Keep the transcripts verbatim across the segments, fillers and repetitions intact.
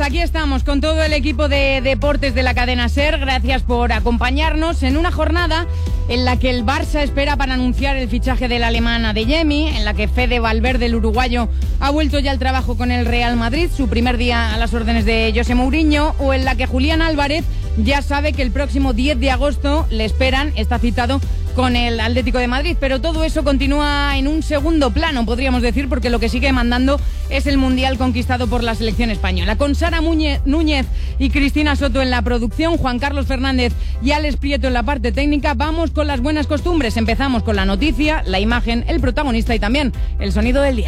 aquí estamos con todo el equipo de deportes de la cadena SER. Gracias por acompañarnos en una jornada en la que el Barça espera para anunciar el fichaje del alemán Adeyemi, en la que Fede Valverde, el uruguayo, ha vuelto ya al trabajo con el Real Madrid, su primer día a las órdenes de José Mourinho, o en la que Julián Álvarez ya sabe que el próximo diez de agosto le esperan, está citado con el Atlético de Madrid, pero todo eso continúa en un segundo plano, podríamos decir, porque lo que sigue mandando es el Mundial conquistado por la selección española. Con Sara Núñez y Cristina Soto en la producción, Juan Carlos Fernández y Alex Prieto en la parte técnica, vamos con las buenas costumbres. Empezamos con la noticia, la imagen, el protagonista y también el sonido del día.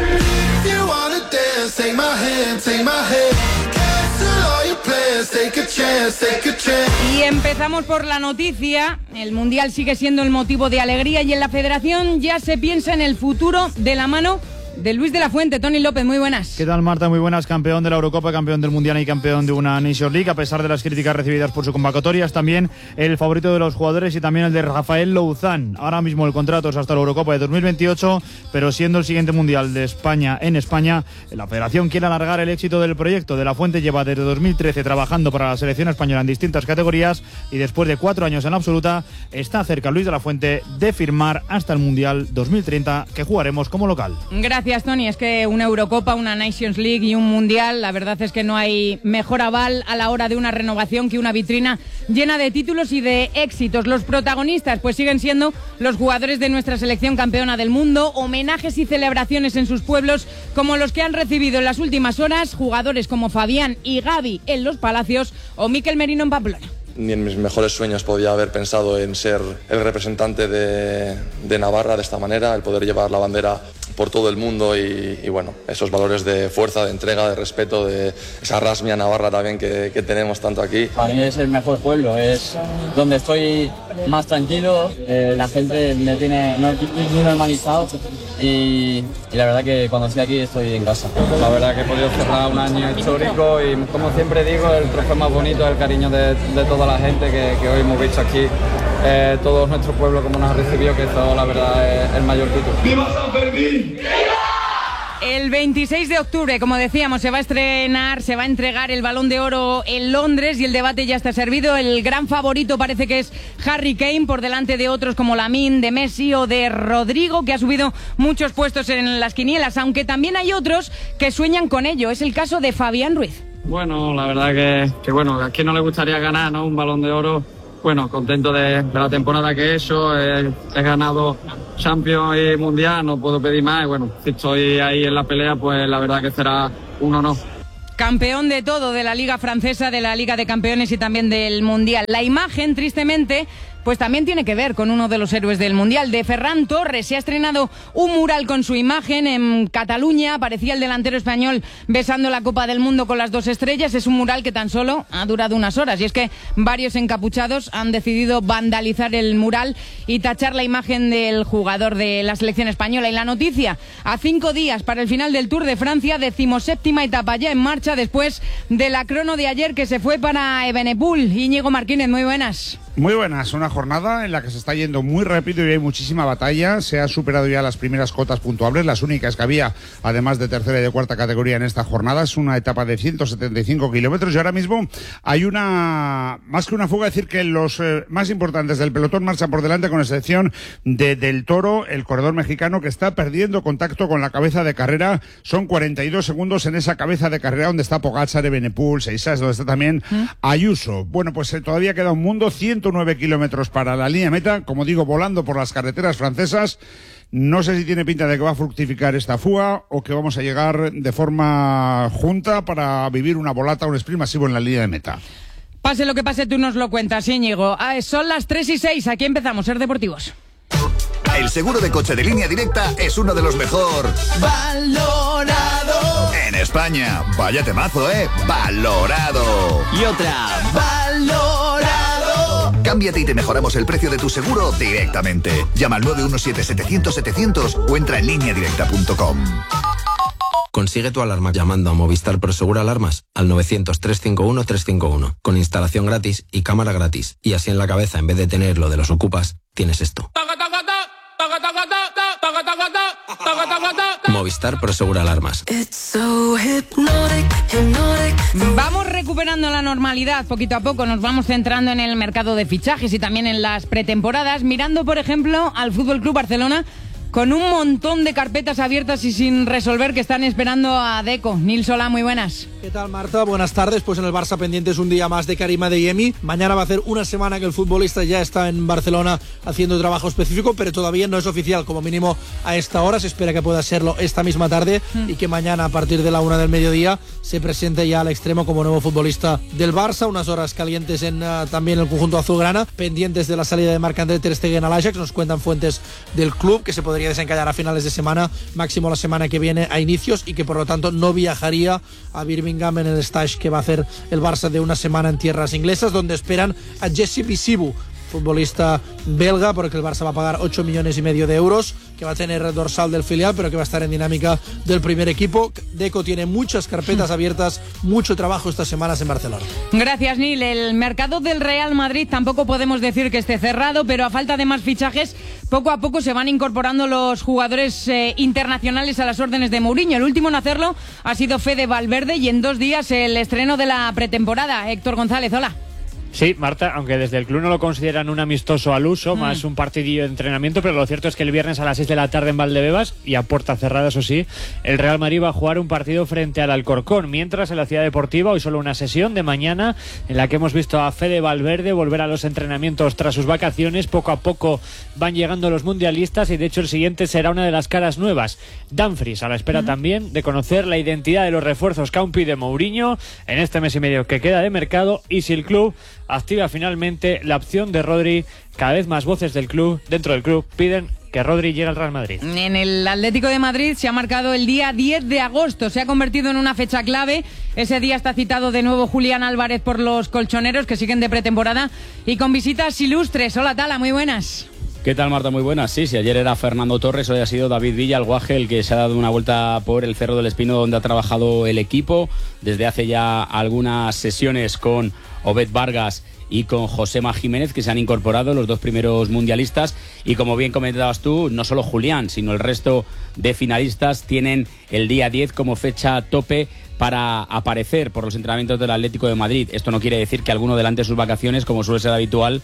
Y empezamos por la noticia. El Mundial sigue siendo el motivo de alegría y en la Federación ya se piensa en el futuro de la mano de Luis de la Fuente. Tony López, muy buenas. ¿Qué tal, Marta? Muy buenas. Campeón de la Eurocopa, campeón del Mundial y campeón de una Nations League, a pesar de las críticas recibidas por su convocatoria. Es también el favorito de los jugadores y también el de Rafael Louzán. Ahora mismo el contrato es hasta la Eurocopa de dos mil veintiocho, pero siendo el siguiente Mundial de España en España, la Federación quiere alargar el éxito del proyecto. De la Fuente lleva desde dos mil trece trabajando para la selección española en distintas categorías y después de cuatro años en la absoluta, está cerca Luis de la Fuente de firmar hasta el Mundial dos mil treinta, que jugaremos como local. Gracias, Tony. Es que una Eurocopa, una Nations League y un Mundial, la verdad es que no hay mejor aval a la hora de una renovación que una vitrina llena de títulos y de éxitos. Los protagonistas pues siguen siendo los jugadores de nuestra selección campeona del mundo, homenajes y celebraciones en sus pueblos como los que han recibido en las últimas horas jugadores como Fabián y Gavi en Los Palacios o Mikel Merino en Pamplona. Ni en mis mejores sueños podía haber pensado en ser el representante de, de Navarra de esta manera, el poder llevar la bandera por todo el mundo y, y bueno, esos valores de fuerza, de entrega, de respeto, de esa rasmia navarra también que, que tenemos tanto aquí. Para mí es el mejor pueblo, es donde estoy más tranquilo, eh, la gente me tiene muy normalizado y, y la verdad que cuando estoy aquí estoy en casa. La verdad que he podido cerrar un año histórico y como siempre digo, el trofeo más bonito es el cariño de, de toda la gente que, que hoy hemos visto aquí, eh, todo nuestro pueblo como nos ha recibido, que esto la verdad es el mayor título. ¡Viva San Fermín! El veintiséis de octubre, como decíamos, se va a estrenar, se va a entregar el Balón de Oro en Londres y el debate ya está servido. El gran favorito parece que es Harry Kane, por delante de otros como Lamine, de Messi o de Rodrigo, que ha subido muchos puestos en las quinielas, aunque también hay otros que sueñan con ello. Es el caso de Fabián Ruiz. Bueno, la verdad que, que bueno, a quién no le gustaría ganar, ¿no? Un Balón de Oro. Bueno, contento de, de la temporada que he hecho, he, he ganado Champions y Mundial, no puedo pedir más y bueno, si estoy ahí en la pelea, pues la verdad que será un honor. Campeón de todo, de la Liga Francesa, de la Liga de Campeones y también del Mundial. La imagen, tristemente, pues también tiene que ver con uno de los héroes del Mundial, de Ferran Torres. Se ha estrenado un mural con su imagen en Cataluña. Aparecía el delantero español besando la Copa del Mundo con las dos estrellas. Es un mural que tan solo ha durado unas horas. Y es que varios encapuchados han decidido vandalizar el mural y tachar la imagen del jugador de la selección española. Y la noticia, a cinco días para el final del Tour de Francia, decimoséptima etapa ya en marcha después de la crono de ayer que se fue para Evenepoel. Íñigo Martínez, muy buenas. Muy buenas, una jornada en la que se está yendo muy rápido y hay muchísima batalla. Se han superado ya las primeras cotas puntuables, las únicas que había, además de tercera y de cuarta categoría en esta jornada. Es una etapa de ciento setenta y cinco kilómetros y ahora mismo hay una, más que una fuga, decir que los eh, más importantes del pelotón marchan por delante, con excepción de Del Toro, el corredor mexicano, que está perdiendo contacto con la cabeza de carrera. Son cuarenta y dos segundos en esa cabeza de carrera donde está Pogačar, Evenepoel, Seixas, donde está también Ayuso. Bueno, pues eh, todavía queda un mundo, ciento nueve kilómetros para la línea meta, como digo, volando por las carreteras francesas. No sé si tiene pinta de que va a fructificar esta fuga o que vamos a llegar de forma junta para vivir una volata, un sprint masivo en la línea de meta. Pase lo que pase, tú nos lo cuentas, Íñigo. Ah, son las tres y seis, aquí empezamos, Ser Deportivos. El seguro de coche de Línea Directa es uno de los mejor valorado en España. Vaya temazo, ¿eh? Valorado. Y otra, valorado. Cámbiate y te mejoramos el precio de tu seguro directamente. Llama al nueve uno siete, setecientos, setecientos o entra en línea directa punto com. Consigue tu alarma llamando a Movistar Prosegur Alarmas al novecientos, trescientos cincuenta y uno, trescientos cincuenta y uno, con instalación gratis y cámara gratis. Y así en la cabeza, en vez de tener lo de los ocupas, tienes esto. Movistar Prosegura Alarmas. Vamos recuperando la normalidad poquito a poco, nos vamos centrando en el mercado de fichajes y también en las pretemporadas, mirando por ejemplo al F C Barcelona con un montón de carpetas abiertas y sin resolver que están esperando a Deco. Nils, hola, muy buenas. ¿Qué tal, Marta? Buenas tardes. Pues en el Barça pendientes un día más de Karim Adeyemi. Mañana va a hacer una semana que el futbolista ya está en Barcelona haciendo trabajo específico, pero todavía no es oficial, como mínimo a esta hora. Se espera que pueda serlo esta misma tarde mm. y que mañana a partir de la una del mediodía se presente ya al extremo como nuevo futbolista del Barça. Unas horas calientes en uh, también el conjunto azulgrana, pendientes de la salida de Marc-André ter Stegen al Ajax. Nos cuentan fuentes del club que se podría desencallar a finales de semana, máximo la semana que viene a inicios, y que por lo tanto no viajaría a Birmingham en el stage que va a hacer el Barça de una semana en tierras inglesas, donde esperan a Jesse Bisibu, futbolista belga, porque el Barça va a pagar ocho millones y medio de euros, que va a tener dorsal del filial, pero que va a estar en dinámica del primer equipo. Deco tiene muchas carpetas abiertas, mucho trabajo estas semanas en Barcelona. Gracias, Nil. El mercado del Real Madrid tampoco podemos decir que esté cerrado, pero a falta de más fichajes, poco a poco se van incorporando los jugadores eh, internacionales a las órdenes de Mourinho. El último en hacerlo ha sido Fede Valverde, y en dos días el estreno de la pretemporada. Héctor González, hola. Sí, Marta, aunque desde el club no lo consideran un amistoso al uso, mm. más un partidillo de entrenamiento, pero lo cierto es que el viernes a las seis de la tarde en Valdebebas, y a puerta cerrada, eso sí, el Real Madrid va a jugar un partido frente al Alcorcón, mientras en la Ciudad Deportiva hoy solo una sesión de mañana en la que hemos visto a Fede Valverde volver a los entrenamientos tras sus vacaciones. Poco a poco van llegando los mundialistas y de hecho el siguiente será una de las caras nuevas. Dumfries, a la espera mm. también de conocer la identidad de los refuerzos que aún pide Mourinho en este mes y medio que queda de mercado, y si el club activa finalmente la opción de Rodri. Cada vez más voces del club, dentro del club, piden que Rodri llegue al Real Madrid. En el Atlético de Madrid se ha marcado el día diez de agosto, se ha convertido en una fecha clave. Ese día está citado de nuevo Julián Álvarez por los colchoneros, que siguen de pretemporada y con visitas ilustres. Hola, Tala, muy buenas. ¿Qué tal, Marta? Muy buenas. Sí, si ayer era Fernando Torres, hoy ha sido David Villa, el guaje, el que se ha dado una vuelta por el Cerro del Espino, donde ha trabajado el equipo desde hace ya algunas sesiones con Obed Vargas y con Josema Jiménez, que se han incorporado los dos primeros mundialistas. Y como bien comentabas tú, no solo Julián, sino el resto de finalistas tienen el día diez como fecha tope para aparecer por los entrenamientos del Atlético de Madrid. Esto no quiere decir que alguno adelante sus vacaciones, como suele ser habitual,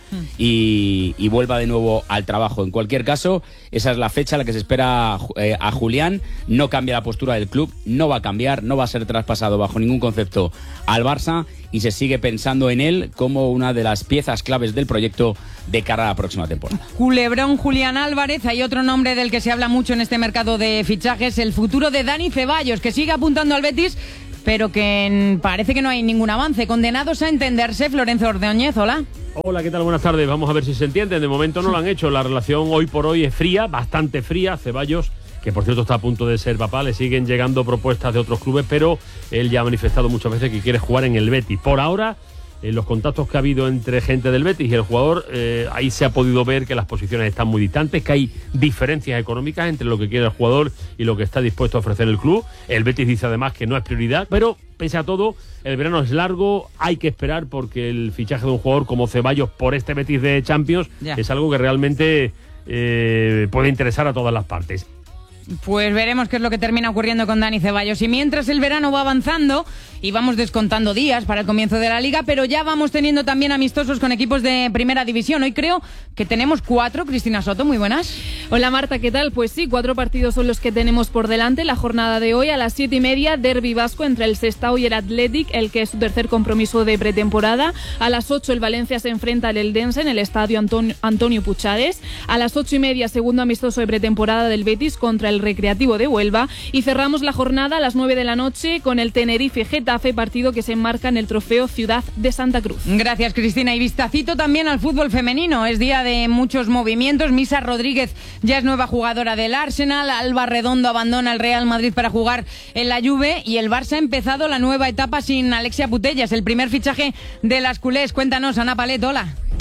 y, y vuelva de nuevo al trabajo. En cualquier caso, esa es la fecha a la que se espera eh, a Julián. No cambia la postura del club, no va a cambiar, no va a ser traspasado bajo ningún concepto al Barça, y se sigue pensando en él como una de las piezas claves del proyecto de cara a la próxima temporada. Culebrón Julián Álvarez. Hay otro nombre del que se habla mucho en este mercado de fichajes, el futuro de Dani Ceballos, que sigue apuntando al Betis, pero que parece que no hay ningún avance. Condenados a entenderse. Florencio Ordóñez, hola. Hola, ¿qué tal? Buenas tardes. Vamos a ver si se entienden. De momento no lo han hecho. La relación hoy por hoy es fría, bastante fría. Ceballos, que por cierto está a punto de ser papá, le siguen llegando propuestas de otros clubes, pero él ya ha manifestado muchas veces que quiere jugar en el Betis. Por ahora, en los contactos que ha habido entre gente del Betis y el jugador, eh, ahí se ha podido ver que las posiciones están muy distantes, que hay diferencias económicas entre lo que quiere el jugador y lo que está dispuesto a ofrecer el club. El Betis dice además que no es prioridad, pero pese a todo, el verano es largo, hay que esperar, porque el fichaje de un jugador como Ceballos por este Betis de Champions ya. es algo que realmente eh, puede interesar a todas las partes. Pues veremos qué es lo que termina ocurriendo con Dani Ceballos. Y mientras el verano va avanzando y vamos descontando días para el comienzo de la Liga, pero ya vamos teniendo también amistosos con equipos de Primera División. Hoy creo que tenemos cuatro. Cristina Soto, muy buenas. Hola, Marta, ¿qué tal? Pues sí, cuatro partidos son los que tenemos por delante. La jornada de hoy a las siete y media, derbi vasco entre el Sestao y el Athletic, el que es su tercer compromiso de pretemporada. A las ocho el Valencia se enfrenta al Eldense en el estadio Antonio, Antonio Puchades. A las ocho y media, segundo amistoso de pretemporada del Betis contra el Recreativo de Huelva, y cerramos la jornada a las nueve de la noche con el Tenerife Getafe, partido que se enmarca en el trofeo Ciudad de Santa Cruz. Gracias, Cristina. Y vistacito también al fútbol femenino. Es día de muchos movimientos. Misa Rodríguez ya es nueva jugadora del Arsenal. Alba Redondo abandona el Real Madrid para jugar en la Juve, y el Barça ha empezado la nueva etapa sin Alexia Putellas, el primer fichaje de las culés. Cuéntanos, Ana Palet, hola.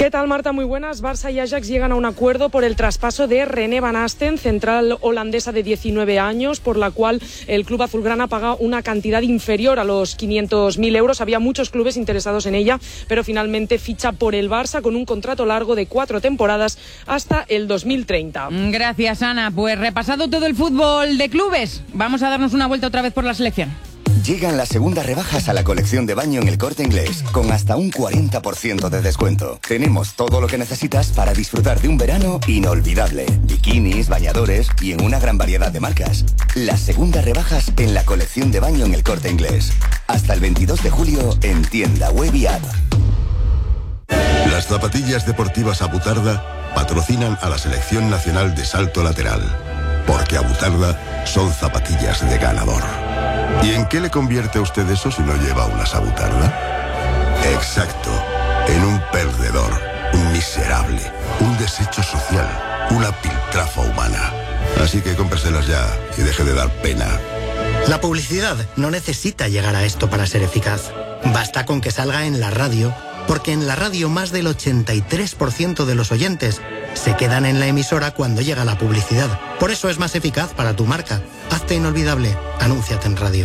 ¿Qué tal, Marta? Muy buenas. Barça y Ajax llegan a un acuerdo por el traspaso de René Van Asten, central holandesa de diecinueve años, por la cual el club azulgrana paga una cantidad inferior a los quinientos mil euros. Había muchos clubes interesados en ella, pero finalmente ficha por el Barça con un contrato largo de cuatro temporadas hasta el dos mil treinta. Gracias, Ana. Pues repasado todo el fútbol de clubes, vamos a darnos una vuelta otra vez por la selección. Llegan las segundas rebajas a la colección de baño en El Corte Inglés, con hasta un cuarenta por ciento de descuento. Tenemos todo lo que necesitas para disfrutar de un verano inolvidable. Bikinis, bañadores y en una gran variedad de marcas. Las segundas rebajas en la colección de baño en El Corte Inglés. Hasta el veintidós de julio en tienda web y app. Las zapatillas deportivas Abutarda patrocinan a la Selección Nacional de Salto Lateral. Porque Abutarda son zapatillas de ganador. ¿Y en qué le convierte a usted eso si no lleva una Abutarda? Exacto, en un perdedor, un miserable, un desecho social, una piltrafa humana. Así que cómpraselas ya y deje de dar pena. La publicidad no necesita llegar a esto para ser eficaz. Basta con que salga en la radio, porque en la radio más del ochenta y tres por ciento de los oyentes se quedan en la emisora cuando llega la publicidad. Por eso es más eficaz para tu marca. Hazte inolvidable. Anúnciate en radio.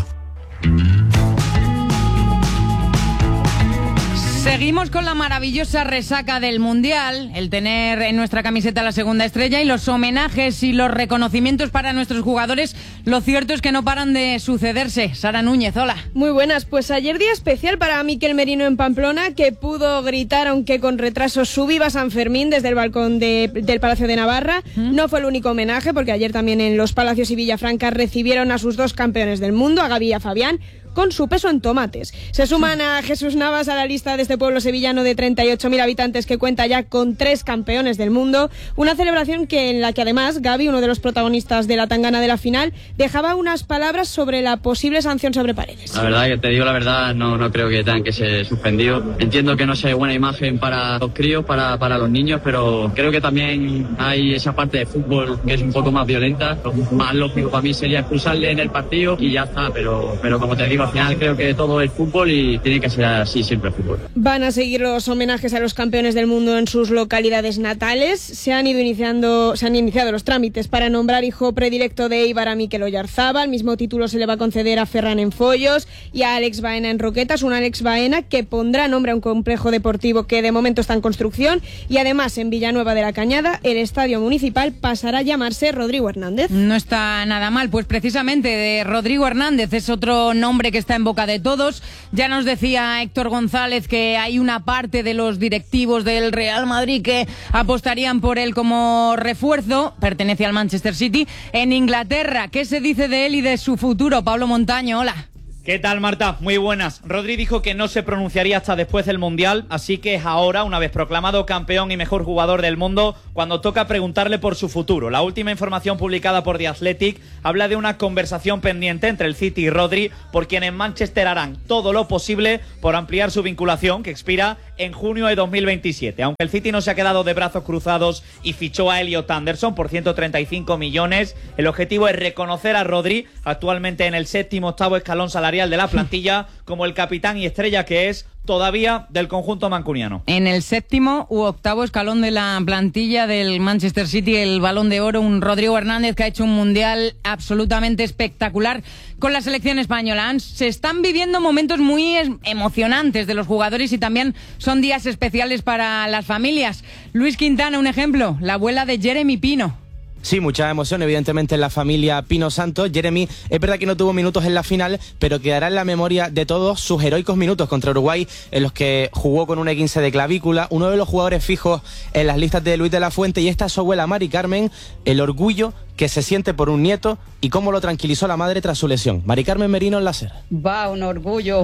Seguimos con la maravillosa resaca del Mundial, el tener en nuestra camiseta la segunda estrella y los homenajes y los reconocimientos para nuestros jugadores. Lo cierto es que no paran de sucederse. Sara Núñez, hola. Muy buenas, pues ayer día especial para Miquel Merino en Pamplona, que pudo gritar, aunque con retraso, su viva San Fermín desde el balcón de, del Palacio de Navarra. ¿Mm? No fue el único homenaje, porque ayer también en Los Palacios y Villafranca recibieron a sus dos campeones del mundo, a Gavi y a Fabián, con su peso en tomates. Se suman a Jesús Navas a la lista de este pueblo sevillano de treinta y ocho mil habitantes que cuenta ya con tres campeones del mundo. Una celebración que en la que además Gavi, uno de los protagonistas de la tangana de la final, dejaba unas palabras sobre la posible sanción sobre Paredes. La verdad, que te digo la verdad, no, no creo que tengan que ser suspendidos. Entiendo que no sea buena imagen para los críos, para, para los niños, pero creo que también hay esa parte de fútbol que es un poco más violenta. Lo más lógico para mí sería expulsarle en el partido y ya está, pero, pero como te digo, al final creo que todo es fútbol y tiene que ser así siempre el fútbol. Van a seguir los homenajes a los campeones del mundo en sus localidades natales. Se han ido iniciando, se han iniciado los trámites para nombrar hijo predilecto de Eibar a Mikel Oyarzábal. El mismo título se le va a conceder a Ferran en Follos y a Alex Baena en Roquetas. Un Alex Baena que pondrá nombre a un complejo deportivo que de momento está en construcción, y además en Villanueva de la Cañada el estadio municipal pasará a llamarse Rodrigo Hernández. No está nada mal, pues precisamente de Rodrigo Hernández es otro nombre que está en boca de todos. Ya nos decía Héctor González que hay una parte de los directivos del Real Madrid que apostarían por él como refuerzo. Pertenece al Manchester City. En Inglaterra, ¿qué se dice de él y de su futuro? Pablo Montaño, hola. ¿Qué tal, Marta? Muy buenas. Rodri dijo que no se pronunciaría hasta después del Mundial, así que es ahora, una vez proclamado campeón y mejor jugador del mundo, cuando toca preguntarle por su futuro. La última información publicada por The Athletic habla de una conversación pendiente entre el City y Rodri, por quien en Manchester harán todo lo posible por ampliar su vinculación, que expira en junio de dos mil veintisiete. Aunque el City no se ha quedado de brazos cruzados y fichó a Elliot Anderson por ciento treinta y cinco millones, el objetivo es reconocer a Rodri, actualmente en el séptimo octavo escalón salarial de la plantilla, como el capitán y estrella que es todavía del conjunto mancuniano. En el séptimo u octavo escalón de la plantilla del Manchester City, el Balón de Oro, un Rodrigo Hernández que ha hecho un mundial absolutamente espectacular con la selección española. Se están viviendo momentos muy emocionantes de los jugadores y también son días especiales para las familias. Luis Quintana, un ejemplo, la abuela de Jeremy Pino. Sí, mucha emoción evidentemente en la familia Pino Santos. Jeremy es verdad que no tuvo minutos en la final, pero quedará en la memoria de todos sus heroicos minutos contra Uruguay, en los que jugó con un esguince de clavícula, uno de los jugadores fijos en las listas de Luis de la Fuente, y esta es su abuela Mari Carmen, el orgullo que se siente por un nieto y cómo lo tranquilizó la madre tras su lesión. Mari Carmen Merino en la SER. Va, un orgullo.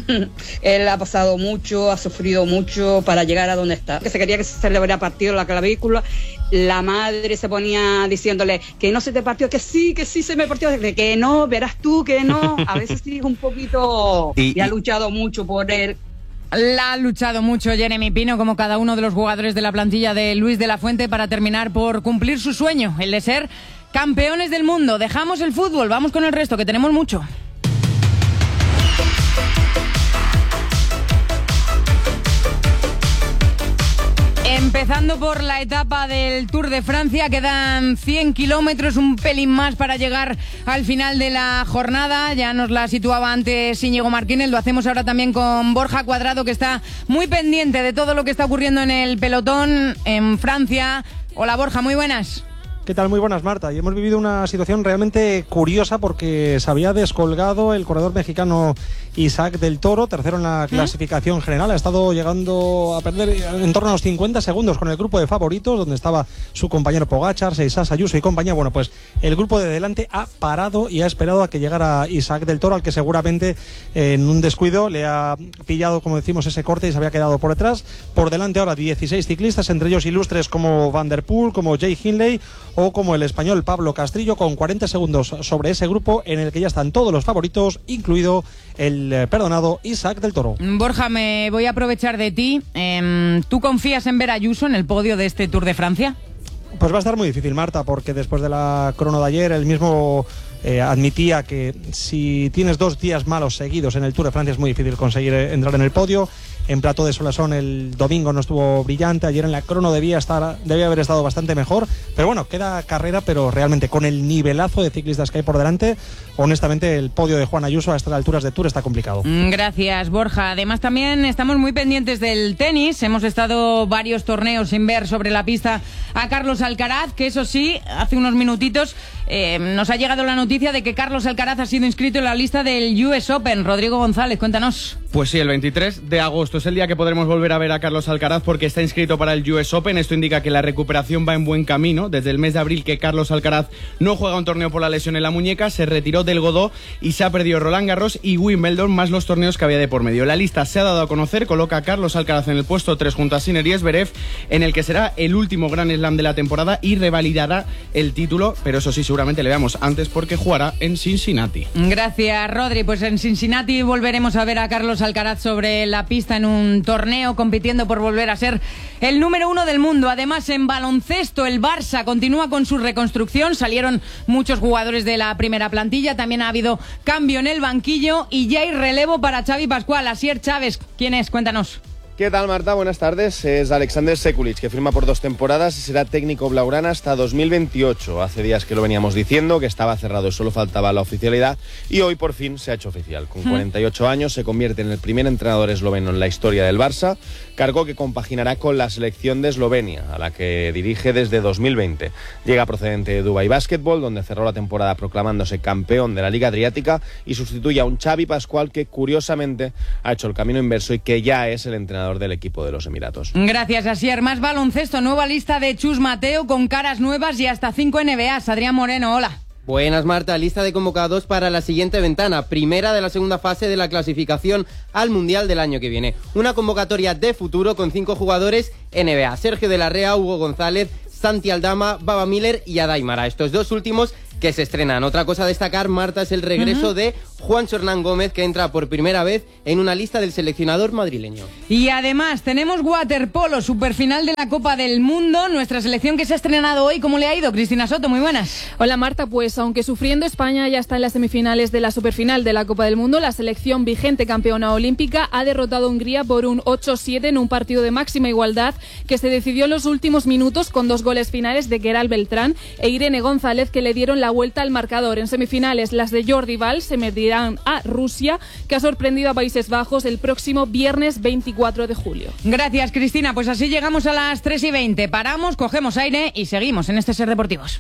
Él ha pasado mucho, ha sufrido mucho para llegar a donde está. Que se quería que se le hubiera partido la clavícula. La madre se ponía diciéndole que no se te partió, que sí, que sí se me partió, que no, verás tú que no. A veces sí es un poquito... Y, y ha luchado mucho por él. La ha luchado mucho Jeremy Pino, como cada uno de los jugadores de la plantilla de Luis de la Fuente, para terminar por cumplir su sueño, el de ser campeones del mundo. Dejamos el fútbol, vamos con el resto, que tenemos mucho. Empezando por la etapa del Tour de Francia, quedan cien kilómetros, un pelín más para llegar al final de la jornada. Ya nos la situaba antes Íñigo Martínez, lo hacemos ahora también con Borja Cuadrado, que está muy pendiente de todo lo que está ocurriendo en el pelotón en Francia. Hola Borja, muy buenas. ¿Qué tal? Muy buenas, Marta. Y hemos vivido una situación realmente curiosa porque se había descolgado el corredor mexicano Isaac del Toro, tercero en la clasificación general. Ha estado llegando a perder en torno a los cincuenta segundos con el grupo de favoritos, donde estaba su compañero Pogačar, Seisas, Ayuso y compañía. Bueno, pues el grupo de delante ha parado y ha esperado a que llegara Isaac del Toro, al que seguramente eh, en un descuido le ha pillado, como decimos, ese corte y se había quedado por detrás. Por delante ahora dieciséis ciclistas, entre ellos ilustres como Van der Poel, como Jay Hindley o como el español Pablo Castrillo, con cuarenta segundos sobre ese grupo en el que ya están todos los favoritos, incluido el eh, perdonado Isaac del Toro. Borja, me voy a aprovechar de ti. Eh, ¿Tú confías en ver a Ayuso en el podio de este Tour de Francia? Pues va a estar muy difícil, Marta, porque después de la crono de ayer, el mismo eh, admitía que si tienes dos días malos seguidos en el Tour de Francia es muy difícil conseguir entrar en el podio. En Plató de Solasson el domingo no estuvo brillante, ayer en la crono debía estar, debía haber estado bastante mejor, pero bueno, queda carrera, pero realmente con el nivelazo de ciclistas que hay por delante, honestamente el podio de Juan Ayuso a estas alturas de Tour está complicado. Gracias, Borja. Además también estamos muy pendientes del tenis, hemos estado varios torneos sin ver sobre la pista a Carlos Alcaraz, que eso sí, hace unos minutitos eh, nos ha llegado la noticia de que Carlos Alcaraz ha sido inscrito en la lista del U S Open. Rodrigo González, cuéntanos. Pues sí, el veintitrés de agosto es el día que podremos volver a ver a Carlos Alcaraz porque está inscrito para el U S Open. Esto indica que la recuperación va en buen camino. Desde el mes de abril que Carlos Alcaraz no juega un torneo por la lesión en la muñeca, se retiró del Godó y se ha perdido Roland Garros y Wimbledon, más los torneos que había de por medio. La lista se ha dado a conocer, coloca a Carlos Alcaraz en el puesto tres junto a Sinner y Zverev, en el que será el último Grand Slam de la temporada y revalidará el título, pero eso sí, seguramente le veamos antes porque jugará en Cincinnati. Gracias, Rodri. Pues en Cincinnati volveremos a ver a Carlos Alcaraz sobre la pista en un torneo, compitiendo por volver a ser el número uno del mundo. Además, en baloncesto, el Barça continúa con su reconstrucción. Salieron muchos jugadores de la primera plantilla, también ha habido cambio en el banquillo y ya hay relevo para Xavi Pascual. Asier Chávez, ¿quién es? Cuéntanos. ¿Qué tal, Marta? Buenas tardes. Es Alexander Sekulic, que firma por dos temporadas y será técnico blaugrana hasta dos mil veintiocho. Hace días que lo veníamos diciendo, que estaba cerrado y solo faltaba la oficialidad, y hoy por fin se ha hecho oficial. Con cuarenta y ocho años se convierte en el primer entrenador esloveno en la historia del Barça, cargo que compaginará con la selección de Eslovenia, a la que dirige desde dos mil veinte. Llega procedente de Dubai Basketball, donde cerró la temporada proclamándose campeón de la Liga Adriática, y sustituye a un Xavi Pascual que, curiosamente, ha hecho el camino inverso y que ya es el entrenador del equipo de los Emiratos. Gracias, Asier. Más baloncesto, nueva lista de Chus Mateo con caras nuevas y hasta cinco N B As. Adrián Moreno, hola. Buenas, Marta. Lista de convocados para la siguiente ventana, primera de la segunda fase de la clasificación al Mundial del año que viene. Una convocatoria de futuro con cinco jugadores N B A: Sergio de la Rea, Hugo González, Santi Aldama, Baba Miller y Adaimara. Estos dos últimos que se estrenan. Otra cosa a destacar, Marta, es el regreso uh-huh. de Juancho Hernán Gómez, que entra por primera vez en una lista del seleccionador madrileño. Y además tenemos waterpolo, superfinal de la Copa del Mundo, nuestra selección que se ha estrenado hoy. ¿Cómo le ha ido? Cristina Soto, muy buenas. Hola, Marta. Pues aunque sufriendo, España ya está en las semifinales de la superfinal de la Copa del Mundo. La selección vigente campeona olímpica ha derrotado a Hungría por un ocho siete en un partido de máxima igualdad que se decidió en los últimos minutos con dos goles finales de Queralt Beltrán e Irene González, que le dieron la vuelta al marcador. En semifinales, las de Jordi Val se medirán a Rusia, que ha sorprendido a Países Bajos el próximo viernes veinticuatro de julio. Gracias, Cristina. Pues así llegamos a las tres y veinte. Paramos, cogemos aire y seguimos en este Ser Deportivos.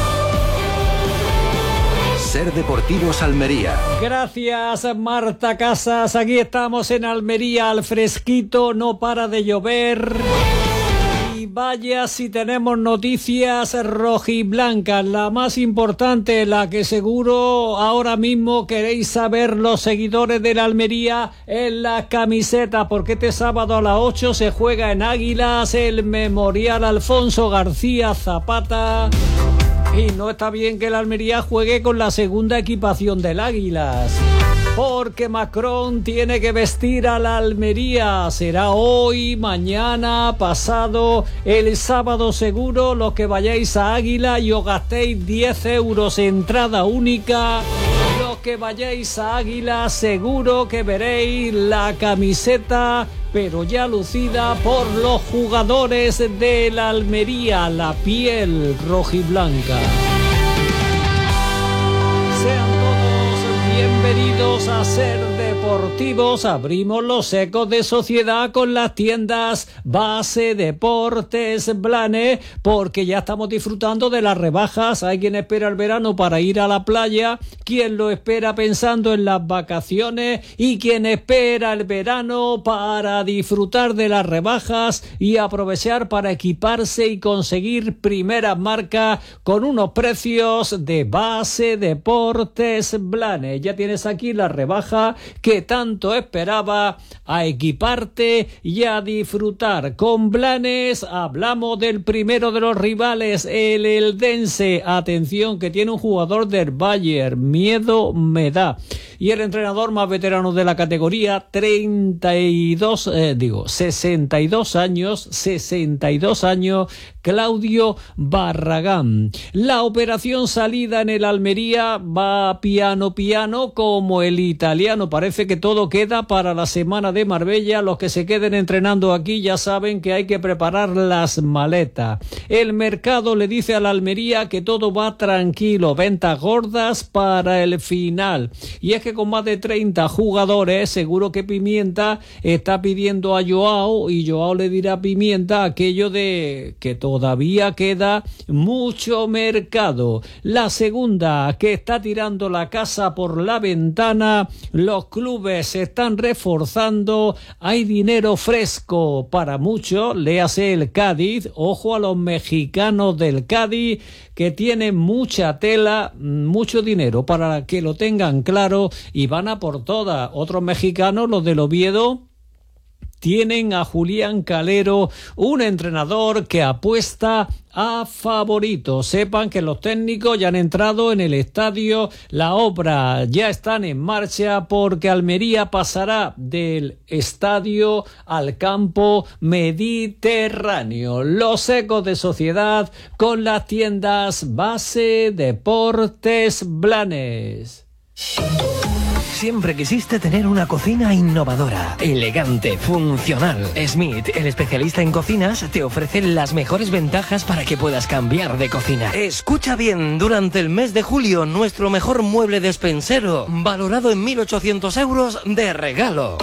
Ser Deportivos Almería. Gracias, Marta Casas. Aquí estamos en Almería al fresquito, no para de llover. Vaya si tenemos noticias rojiblancas, la más importante, la que seguro ahora mismo queréis saber los seguidores de la Almería, en la camiseta, porque este sábado a las ocho se juega en Águilas el Memorial Alfonso García Zapata. Y no está bien que la Almería juegue con la segunda equipación del Águilas, porque Macron tiene que vestir a la Almería. Será hoy, mañana, pasado, el sábado seguro. Los que vayáis a Águila y os gastéis diez euros entrada única, los que vayáis a Águila seguro que veréis la camiseta, pero ya lucida por los jugadores de la Almería, la piel rojiblanca. Sean todos bienvenidos a Ser Deportivos. Abrimos los ecos de sociedad con las tiendas Base Deportes Blanes, porque ya estamos disfrutando de las rebajas. Hay quien espera el verano para ir a la playa, quien lo espera pensando en las vacaciones y quien espera el verano para disfrutar de las rebajas y aprovechar para equiparse y conseguir primeras marcas con unos precios de Base Deportes Blanes. Ya tienes aquí la rebaja que tanto esperaba, a equiparte y a disfrutar. Con Blanes hablamos del primero de los rivales, el Eldense. Atención, que tiene un jugador del Bayern, miedo me da. Y el entrenador más veterano de la categoría, treinta y dos, eh, digo, sesenta y dos años, sesenta y dos años, Claudio Barragán. La operación salida en el Almería va piano piano como el italiano. Parece que todo queda para la semana de Marbella. Los que se queden entrenando aquí ya saben que hay que preparar las maletas. El mercado le dice a la Almería que todo va tranquilo, ventas gordas para el final. Y es que con más de treinta jugadores, seguro que Pimienta está pidiendo a Joao, y Joao le dirá a Pimienta aquello de que todavía queda mucho mercado. La segunda, que está tirando la casa por la ventana, los clubes se están reforzando, hay dinero fresco para muchos, léase el Cádiz, ojo a los mexicanos del Cádiz, que tienen mucha tela, mucho dinero, para que lo tengan claro, y van a por todas. Otros mexicanos, los del Oviedo, tienen a Julián Calero, un entrenador que apuesta a favoritos. Sepan que los técnicos ya han entrado en el estadio, la obra ya están en marcha, porque Almería pasará del estadio al campo mediterráneo. Los ecos de sociedad con las tiendas Base Deportes Blanes. Siempre quisiste tener una cocina innovadora, elegante, funcional. Smith, el especialista en cocinas, te ofrece las mejores ventajas para que puedas cambiar de cocina. Escucha bien, durante el mes de julio, nuestro mejor mueble despensero, valorado en mil ochocientos euros de regalo.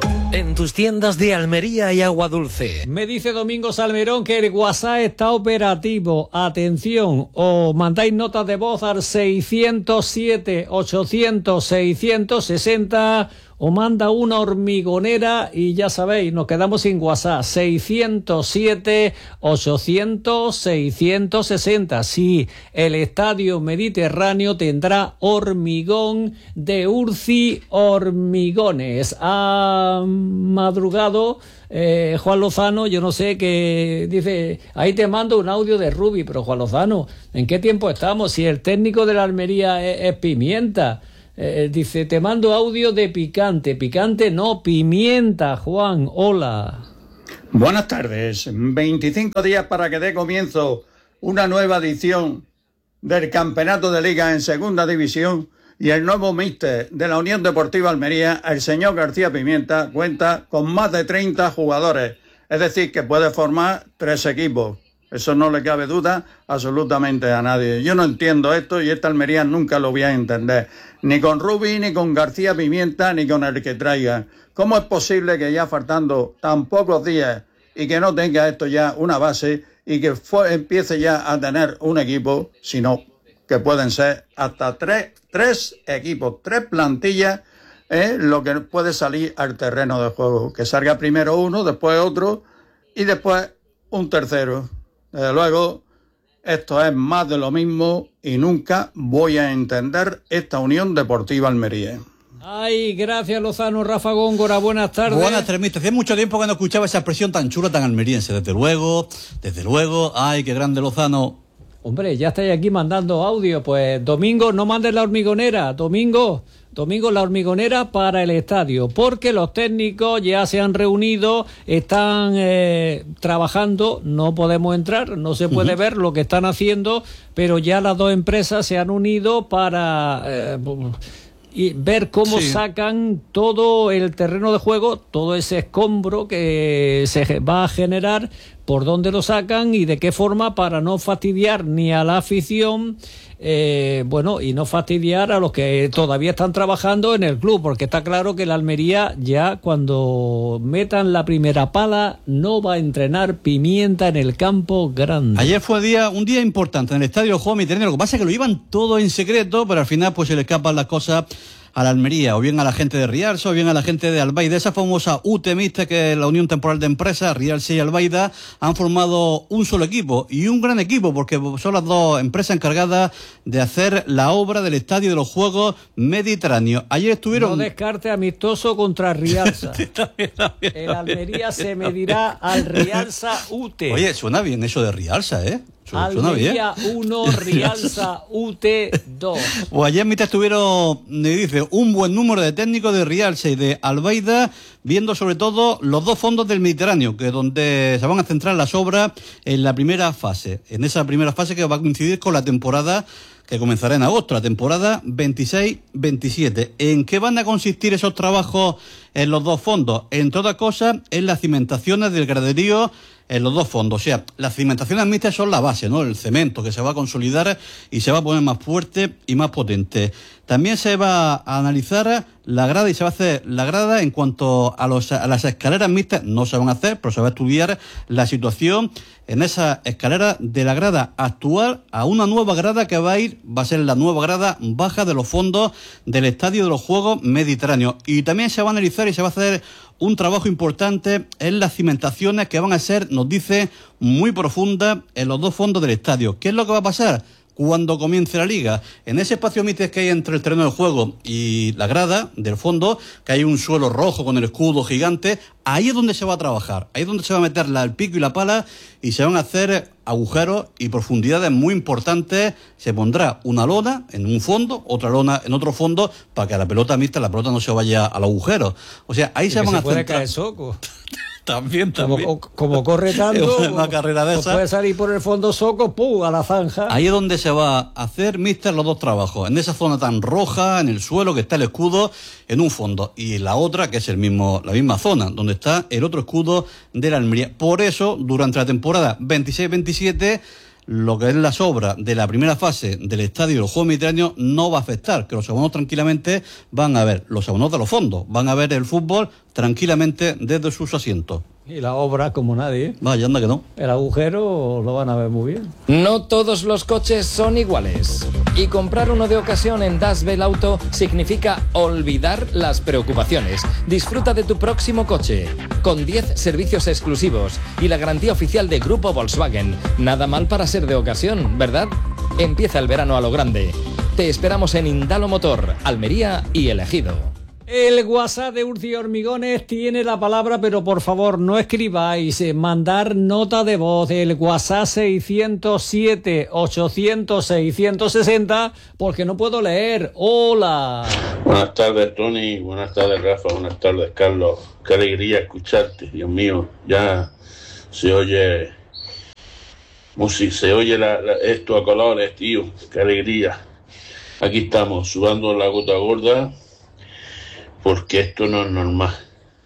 En tus tiendas de Almería y Agua Dulce. Me dice Domingo Salmerón que el WhatsApp está operativo. Atención, o mandáis notas de voz al seiscientos siete, ochocientos, seiscientos sesenta, o manda una hormigonera y ya sabéis, nos quedamos sin WhatsApp. seiscientos siete, ochocientos, seiscientos sesenta. Sí, el Estadio Mediterráneo tendrá hormigón de Urci Hormigones. Ha madrugado eh, Juan Lozano, yo no sé qué dice, ahí te mando un audio de Rubi, pero Juan Lozano, ¿en qué tiempo estamos? Si el técnico de la Almería es, es Pimienta. Eh, dice, te mando audio de Picante. Picante no, Pimienta, Juan, hola. Buenas tardes. veinticinco días para que dé comienzo una nueva edición del Campeonato de Liga en Segunda División, y el nuevo míster de la Unión Deportiva Almería, el señor García Pimienta, cuenta con más de treinta jugadores. Es decir, que puede formar tres equipos. Eso no le cabe duda absolutamente a nadie. Yo no entiendo esto, y esta Almería nunca lo voy a entender. Ni con Rubi, ni con García Pimienta, ni con el que traiga. ¿Cómo es posible que ya faltando tan pocos días y que no tenga esto ya una base y que fue, empiece ya a tener un equipo, sino que pueden ser hasta tres, tres equipos, tres plantillas, eh, lo que puede salir al terreno de juego? Que salga primero uno, después otro y después un tercero. Desde luego, esto es más de lo mismo y nunca voy a entender esta Unión Deportiva Almería. Ay, gracias Lozano. Rafa Góngora, buenas tardes. Buenas tardes, mister. Hace mucho tiempo que no escuchaba esa expresión tan chula, tan almeriense. Desde luego, desde luego. Ay, qué grande Lozano. Hombre, ya estáis aquí mandando audio. Pues Domingo, no mandes la hormigonera. Domingo, Domingo, la hormigonera para el estadio, porque los técnicos ya se han reunido, están eh, trabajando, no podemos entrar, no se puede uh-huh. ver lo que están haciendo, pero ya las dos empresas se han unido para... Eh, y ver cómo Sí. sacan todo el terreno de juego, todo ese escombro que se va a generar, por dónde lo sacan y de qué forma, para no fastidiar ni a la afición, eh, bueno, y no fastidiar a los que todavía están trabajando en el club, porque está claro que la Almería ya cuando metan la primera pala no va a entrenar Pimienta en el campo grande. Ayer fue día, un día importante en el estadio Juego Mediterráneo. Lo que pasa es que lo llevan todo en secreto, pero al final pues se le escapan las cosas a la Almería, o bien a la gente de Rialsa, o bien a la gente de Albaida. Esa famosa U T M I T, que es la Unión Temporal de Empresas, Rialsa y Albaida, han formado un solo equipo, y un gran equipo, porque son las dos empresas encargadas de hacer la obra del Estadio de los Juegos Mediterráneos. Ayer estuvieron... No descarte amistoso contra Rialsa. El Almería se medirá al Rialsa U T. Oye, suena bien eso de Rialsa, ¿eh? Suena, suena bien. Almería uno, Rialsa U T dos. Pues ayer en mitad estuvieron, me dice, un buen número de técnicos de Rialsa y de Albaida, viendo sobre todo los dos fondos del Mediterráneo, que es donde se van a centrar las obras en la primera fase. En esa primera fase que va a coincidir con la temporada que comenzará en agosto, la temporada veintiséis veintisiete. ¿En qué van a consistir esos trabajos en los dos fondos? Entre otras cosas, en las cimentaciones del graderío en los dos fondos. O sea, las cimentaciones mixtas son la base, ¿no? El cemento que se va a consolidar y se va a poner más fuerte y más potente. También se va a analizar la grada y se va a hacer la grada en cuanto a, los, a las escaleras mixtas. No se van a hacer, pero se va a estudiar la situación en esa escalera de la grada actual a una nueva grada que va a ir, va a ser la nueva grada baja de los fondos del Estadio de los Juegos Mediterráneos. Y también se va a analizar y se va a hacer un trabajo importante en las cimentaciones que van a ser, nos dice, muy profundas en los dos fondos del estadio. ¿Qué es lo que va a pasar cuando comience la liga? En ese espacio mixto que hay entre el terreno de juego y la grada del fondo, que hay un suelo rojo con el escudo gigante, ahí es donde se va a trabajar, ahí es donde se va a meter la, el pico y la pala, y se van a hacer agujeros y profundidades muy importantes. Se pondrá una lona en un fondo, otra lona en otro fondo, para que la pelota mixta, la pelota no se vaya al agujero. O sea, ahí y se van se a puede centrar... caer soco. También, también. Como, como corre tanto, es una carrera de pues esa. puede salir por el fondo soco, ¡pum!, a la zanja. Ahí es donde se va a hacer, mister, los dos trabajos. En esa zona tan roja, en el suelo, que está el escudo, en un fondo. Y la otra, que es el mismo, la misma zona, donde está el otro escudo de la Almería. Por eso, durante la temporada veintiséis veintisiete, lo que es las obras de la primera fase del Estadio de los Juegos Mediterráneos no va a afectar, que los abonados tranquilamente van a ver, los abonados de los fondos, van a ver el fútbol tranquilamente desde sus asientos. Y la obra como nadie. Vaya, anda que no. El agujero lo van a ver muy bien. No todos los coches son iguales. Y comprar uno de ocasión en Das Bell Auto significa olvidar las preocupaciones. Disfruta de tu próximo coche, con diez servicios exclusivos y la garantía oficial de Grupo Volkswagen. Nada mal para ser de ocasión, ¿verdad? Empieza el verano a lo grande. Te esperamos en Indalo Motor, Almería y El Ejido. El WhatsApp de Urci Hormigones tiene la palabra, pero por favor no escribáis, eh, mandar nota de voz. El WhatsApp seiscientos siete, ochocientos, seiscientos sesenta, porque no puedo leer. Hola. Buenas tardes, Tony. Buenas tardes, Rafa. Buenas tardes, Carlos. Qué alegría escucharte. Dios mío, ya se oye música, se oye la, la, esto a colores, tío. Qué alegría. Aquí estamos, sudando la gota gorda, porque esto no es normal.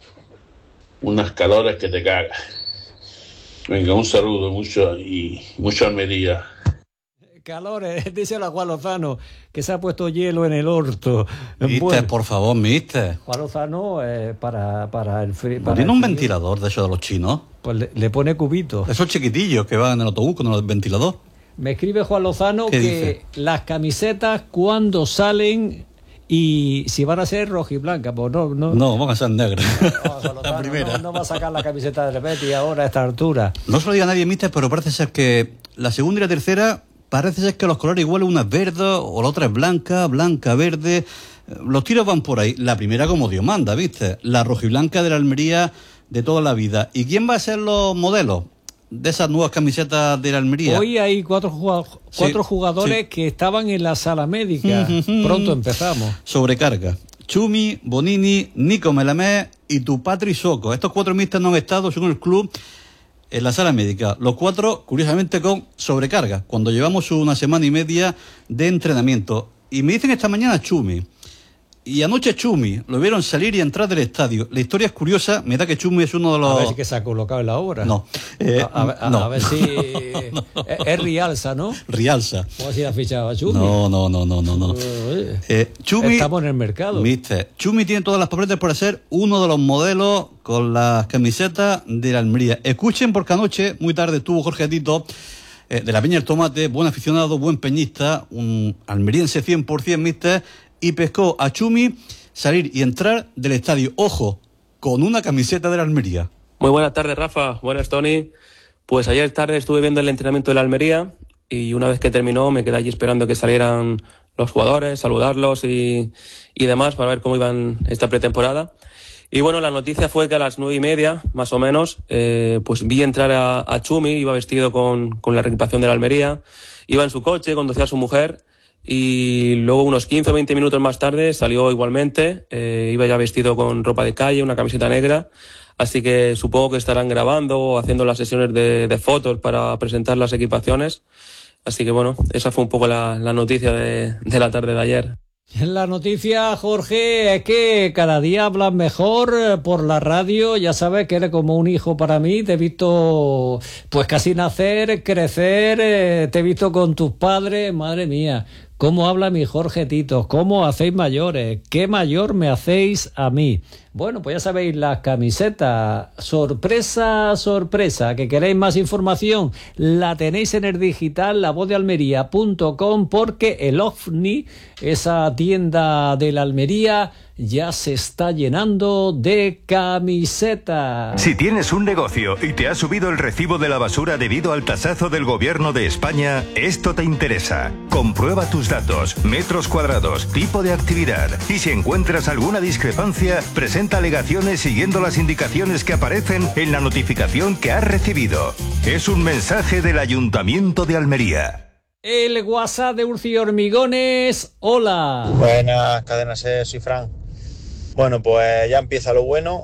Unas calores que te cagas. Venga, un saludo, mucho y mucha Almería. Calores, dice la Juan Lozano, que se ha puesto hielo en el orto. Mister, bueno, por favor, mister. Juan Lozano, eh, para, para el frío. ¿No tiene un frío? Ventilador de esos de los chinos? Pues le, le pone cubitos. Esos chiquitillos que van en el autobús con el ventilador. Me escribe Juan Lozano que dice? Las camisetas cuando salen y si van a ser rojiblancas, pues no, no. No, van a ser negras. No, la primera. No, no va a sacar la camiseta de repente y ahora a esta altura. No se lo diga nadie, mister, pero parece ser que la segunda y la tercera, parece ser que los colores igual una es verde o la otra es blanca, blanca, verde. Los tiros van por ahí. La primera como Dios manda, ¿viste? La rojiblanca de la Almería de toda la vida. ¿Y quién va a ser los modelos de esas nuevas camisetas de la Almería? Hoy hay cuatro, jugadores, cuatro sí, jugadores sí. que estaban en la sala médica. Pronto empezamos. Sobrecarga. Chumi, Bonini, Nico Melamé y tu Patri Soco. Estos cuatro mixtos no han estado, según el club, en la sala médica. Los cuatro, curiosamente, con sobrecarga, cuando llevamos una semana y media de entrenamiento. Y me dicen esta mañana Chumi. Y anoche Chumi lo vieron salir y entrar del estadio. La historia es curiosa, me da que Chumi es uno de los... A ver si que se ha colocado en la obra. No. Eh, a, a, a, no. a ver si... no, no. Es, es Rialsa, ¿no? Rialsa. ¿Cómo si ha fichado a Chumi? No, no, no, no, no. no. Eh, eh, Chumi, estamos en el mercado. Mister, Chumi tiene todas las papeletas para ser uno de los modelos con las camisetas de la Almería. Escuchen, porque anoche, muy tarde, estuvo Jorge Tito, eh, de la Peña del Tomate, buen aficionado, buen peñista, un almeriense cien por ciento, mister, y pescó a Chumi salir y entrar del estadio. Ojo, con una camiseta de la Almería. Muy buenas tardes, Rafa. Buenas, Tony. Pues ayer tarde estuve viendo el entrenamiento de la Almería y una vez que terminó me quedé allí esperando que salieran los jugadores, saludarlos y, y demás para ver cómo iban esta pretemporada. Y bueno, la noticia fue que a las nueve y media, más o menos, eh, pues vi entrar a, a Chumi, iba vestido con, con la equipación de la Almería, iba en su coche, conducía a su mujer. Y luego unos quince o veinte minutos más tarde salió igualmente, eh, iba ya vestido con ropa de calle, una camiseta negra, así que supongo que estarán grabando o haciendo las sesiones de, de fotos para presentar las equipaciones, así que bueno, esa fue un poco la, la noticia de, de la tarde de ayer. La noticia, Jorge, es que cada día hablas mejor por la radio. Ya sabes que eres como un hijo para mí. Te he visto pues casi nacer, crecer, te he visto con tus padres. Madre mía, cómo habla mi Jorge Tito, cómo hacéis mayores, qué mayor me hacéis a mí. Bueno, pues ya sabéis, las camisetas, sorpresa, sorpresa, que queréis más información, la tenéis en el digital, la voz de almería punto com, porque el OVNI, esa tienda de la Almería, ya se está llenando de camisetas. Si tienes un negocio y te ha subido el recibo de la basura debido al tasazo del gobierno de España, esto te interesa. Comprueba tus datos, metros cuadrados, tipo de actividad y si encuentras alguna discrepancia, presenta alegaciones siguiendo las indicaciones que aparecen en la notificación que has recibido. Es un mensaje del Ayuntamiento de Almería. El WhatsApp de Urci Hormigones, hola. Buenas, Cadena C, soy Fran. Bueno, pues ya empieza lo bueno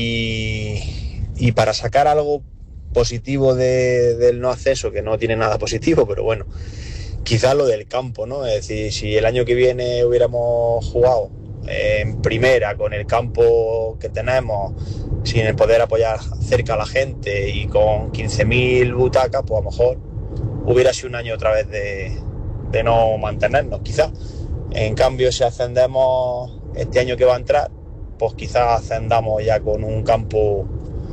y, y para sacar algo positivo de, del no acceso, que no tiene nada positivo, pero bueno, quizás lo del campo, ¿no? Es decir, si el año que viene hubiéramos jugado en primera con el campo que tenemos, sin el poder apoyar cerca a la gente y con quince mil butacas, pues a lo mejor hubiera sido un año otra vez de, de no mantenernos, quizás. En cambio, si ascendemos este año que va a entrar, pues quizás ascendamos ya con un campo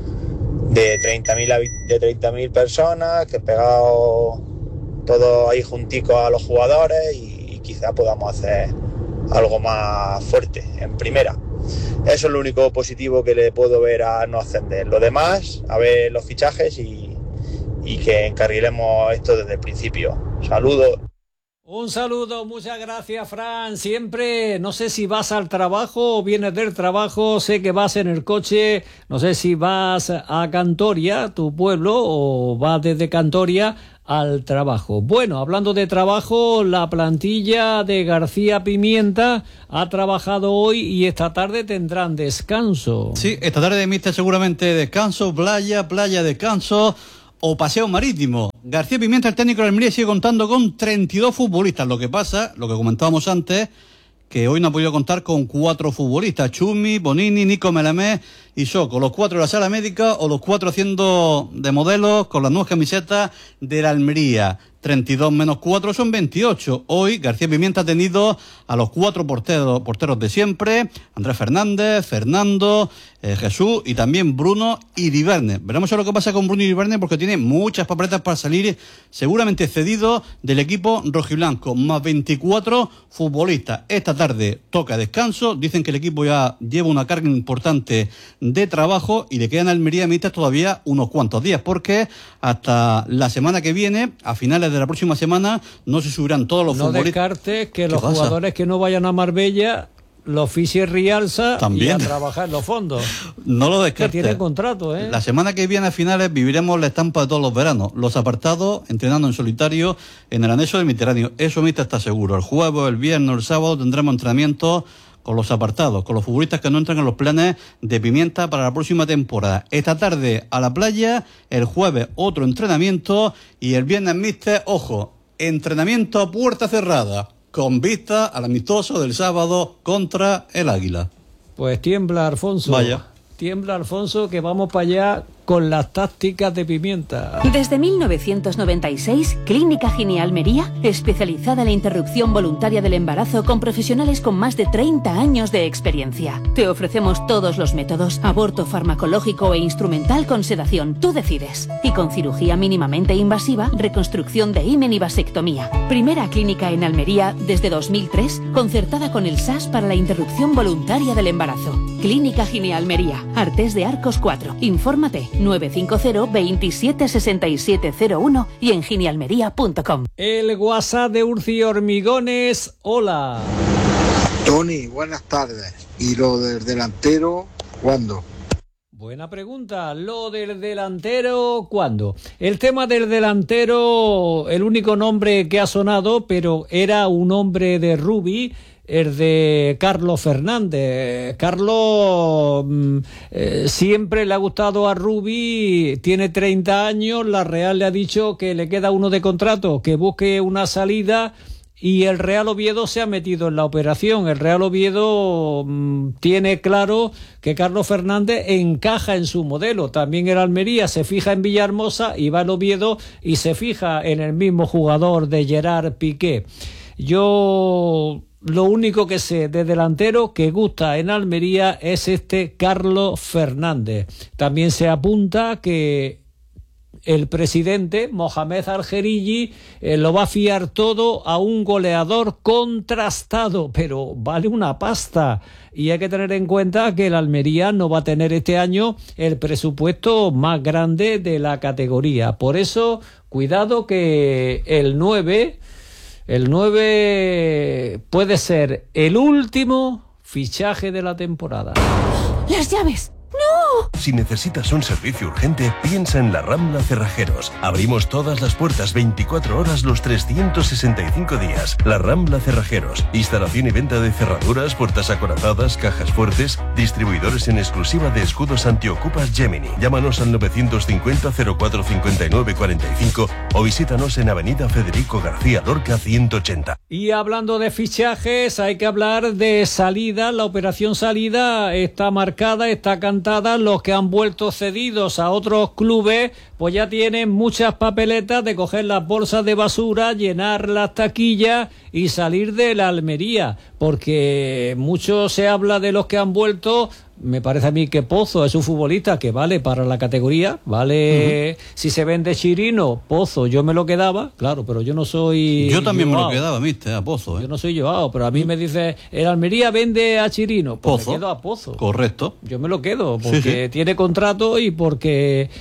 de treinta mil de treinta mil personas, que pegado todo ahí juntico a los jugadores y, y quizás podamos hacer algo más fuerte en primera. Eso es lo único positivo que le puedo ver a no ascender. Lo demás, a ver los fichajes y, y que encarrilemos esto desde el principio. Saludos. Un saludo, muchas gracias, Fran. Siempre, no sé si vas al trabajo o vienes del trabajo, sé que vas en el coche, no sé si vas a Cantoria, tu pueblo, o vas desde Cantoria al trabajo. Bueno, hablando de trabajo, la plantilla de García Pimienta ha trabajado hoy y esta tarde tendrán descanso. Sí, esta tarde, mister, seguramente descanso, playa, playa, descanso o paseo marítimo. García Pimienta, el técnico de Almería, sigue contando con treinta y dos futbolistas. Lo que pasa, lo que comentábamos antes, que hoy no ha podido contar con cuatro futbolistas: Chumi, Bonini, Nico Melamé y Soco. Los cuatro de la sala médica o los cuatro haciendo de modelos con las nuevas camisetas de la Almería. treinta y dos menos cuatro son veintiocho. Hoy García Pimienta ha tenido a los cuatro porteros, porteros de siempre: Andrés Fernández, Fernando, eh, Jesús y también Bruno Iribarne. Veremos lo que pasa con Bruno Iribarne, porque tiene muchas papeletas para salir seguramente cedido del equipo rojiblanco, más veinticuatro futbolistas. Esta tarde toca descanso, dicen que el equipo ya lleva una carga importante de trabajo y le quedan a Almería Mister todavía unos cuantos días, porque hasta la semana que viene, a finales de la próxima semana, no se subirán todos los no futbolistas. No descartes que los pasa? jugadores que no vayan a Marbella los fiche Rialsa También. y a trabajar en los fondos. No lo descartes. Que tiene contrato, ¿eh? La semana que viene, a finales, viviremos la estampa de todos los veranos. Los apartados entrenando en solitario en el anexo del Mediterráneo. Eso, Mister, está seguro. El jueves, el viernes, el sábado tendremos entrenamiento con los apartados, con los futbolistas que no entran en los planes de Pimienta para la próxima temporada. Esta tarde a la playa, el jueves otro entrenamiento y el viernes, Mister, ojo, entrenamiento a puerta cerrada. con vista al amistoso del sábado contra el Águila. Pues tiembla, Alfonso. Vaya. Tiembla, Alfonso, que vamos para allá con las tácticas de Pimienta. Desde mil novecientos noventa y seis, Clínica Gine Almería, especializada en la interrupción voluntaria del embarazo con profesionales con más de treinta años de experiencia. Te ofrecemos todos los métodos, aborto farmacológico e instrumental con sedación, tú decides. Y con cirugía mínimamente invasiva, reconstrucción de himen y vasectomía. Primera clínica en Almería desde dos mil tres, concertada con el S A S para la interrupción voluntaria del embarazo. Clínica Gine Almería, Artés de Arcos cuatro. Infórmate nueve cinco cero, veintisiete, sesenta y siete cero uno y en ginealmería punto com. El WhatsApp de Urci Hormigones, hola. Tony, buenas tardes. ¿Y lo del delantero, cuándo? Buena pregunta. Lo del delantero, ¿cuándo? El tema del delantero, el único nombre que ha sonado, pero era un hombre de Rubí, el de Carlos Fernández. Carlos eh, siempre le ha gustado a Rubí, tiene treinta años, la Real le ha dicho que le queda uno de contrato, que busque una salida, y el Real Oviedo se ha metido en la operación. El Real Oviedo mmm, tiene claro que Carlos Fernández encaja en su modelo. También el Almería se fija en Villahermosa y va el Oviedo y se fija en el mismo jugador de Gerard Piqué. Yo... Lo único que sé de delantero que gusta en Almería es este Carlos Fernández. También se apunta que el presidente, Mohamed Al-Jeriji, eh, lo va a fiar todo a un goleador contrastado, pero vale una pasta. Y hay que tener en cuenta que el Almería no va a tener este año el presupuesto más grande de la categoría. Por eso, cuidado que el nueve... El nueve puede ser el último fichaje de la temporada. ¡Las llaves! ¡No! Si necesitas un servicio urgente, piensa en La Rambla Cerrajeros. Abrimos todas las puertas veinticuatro horas los trescientos sesenta y cinco días. La Rambla Cerrajeros. Instalación y venta de cerraduras, puertas acorazadas, cajas fuertes. Distribuidores en exclusiva de escudos antiocupas Gemini. Llámanos al novecientos cincuenta, cero cuatro cincuenta y nueve cuarenta y cinco o visítanos en Avenida Federico García Lorca ciento ochenta. Y hablando de fichajes, hay que hablar de salida. La operación salida está marcada, está cantada. Los que han vuelto cedidos a otros clubes, pues ya tienen muchas papeletas de coger las bolsas de basura, llenar las taquillas y salir de la Almería, porque mucho se habla de los que han vuelto. Me parece a mí que Pozo es un futbolista que vale para la categoría, vale. Uh-huh. Si se vende Chirino, Pozo, yo me lo quedaba, claro, pero yo no soy Yo también llevado. me lo quedaba, mister, a Pozo. ¿eh? Yo no soy llevado, pero a mí me dice, el Almería vende a Chirino, pues Pozo. me quedo a Pozo. Correcto. Yo me lo quedo, porque sí, sí. tiene contrato y porque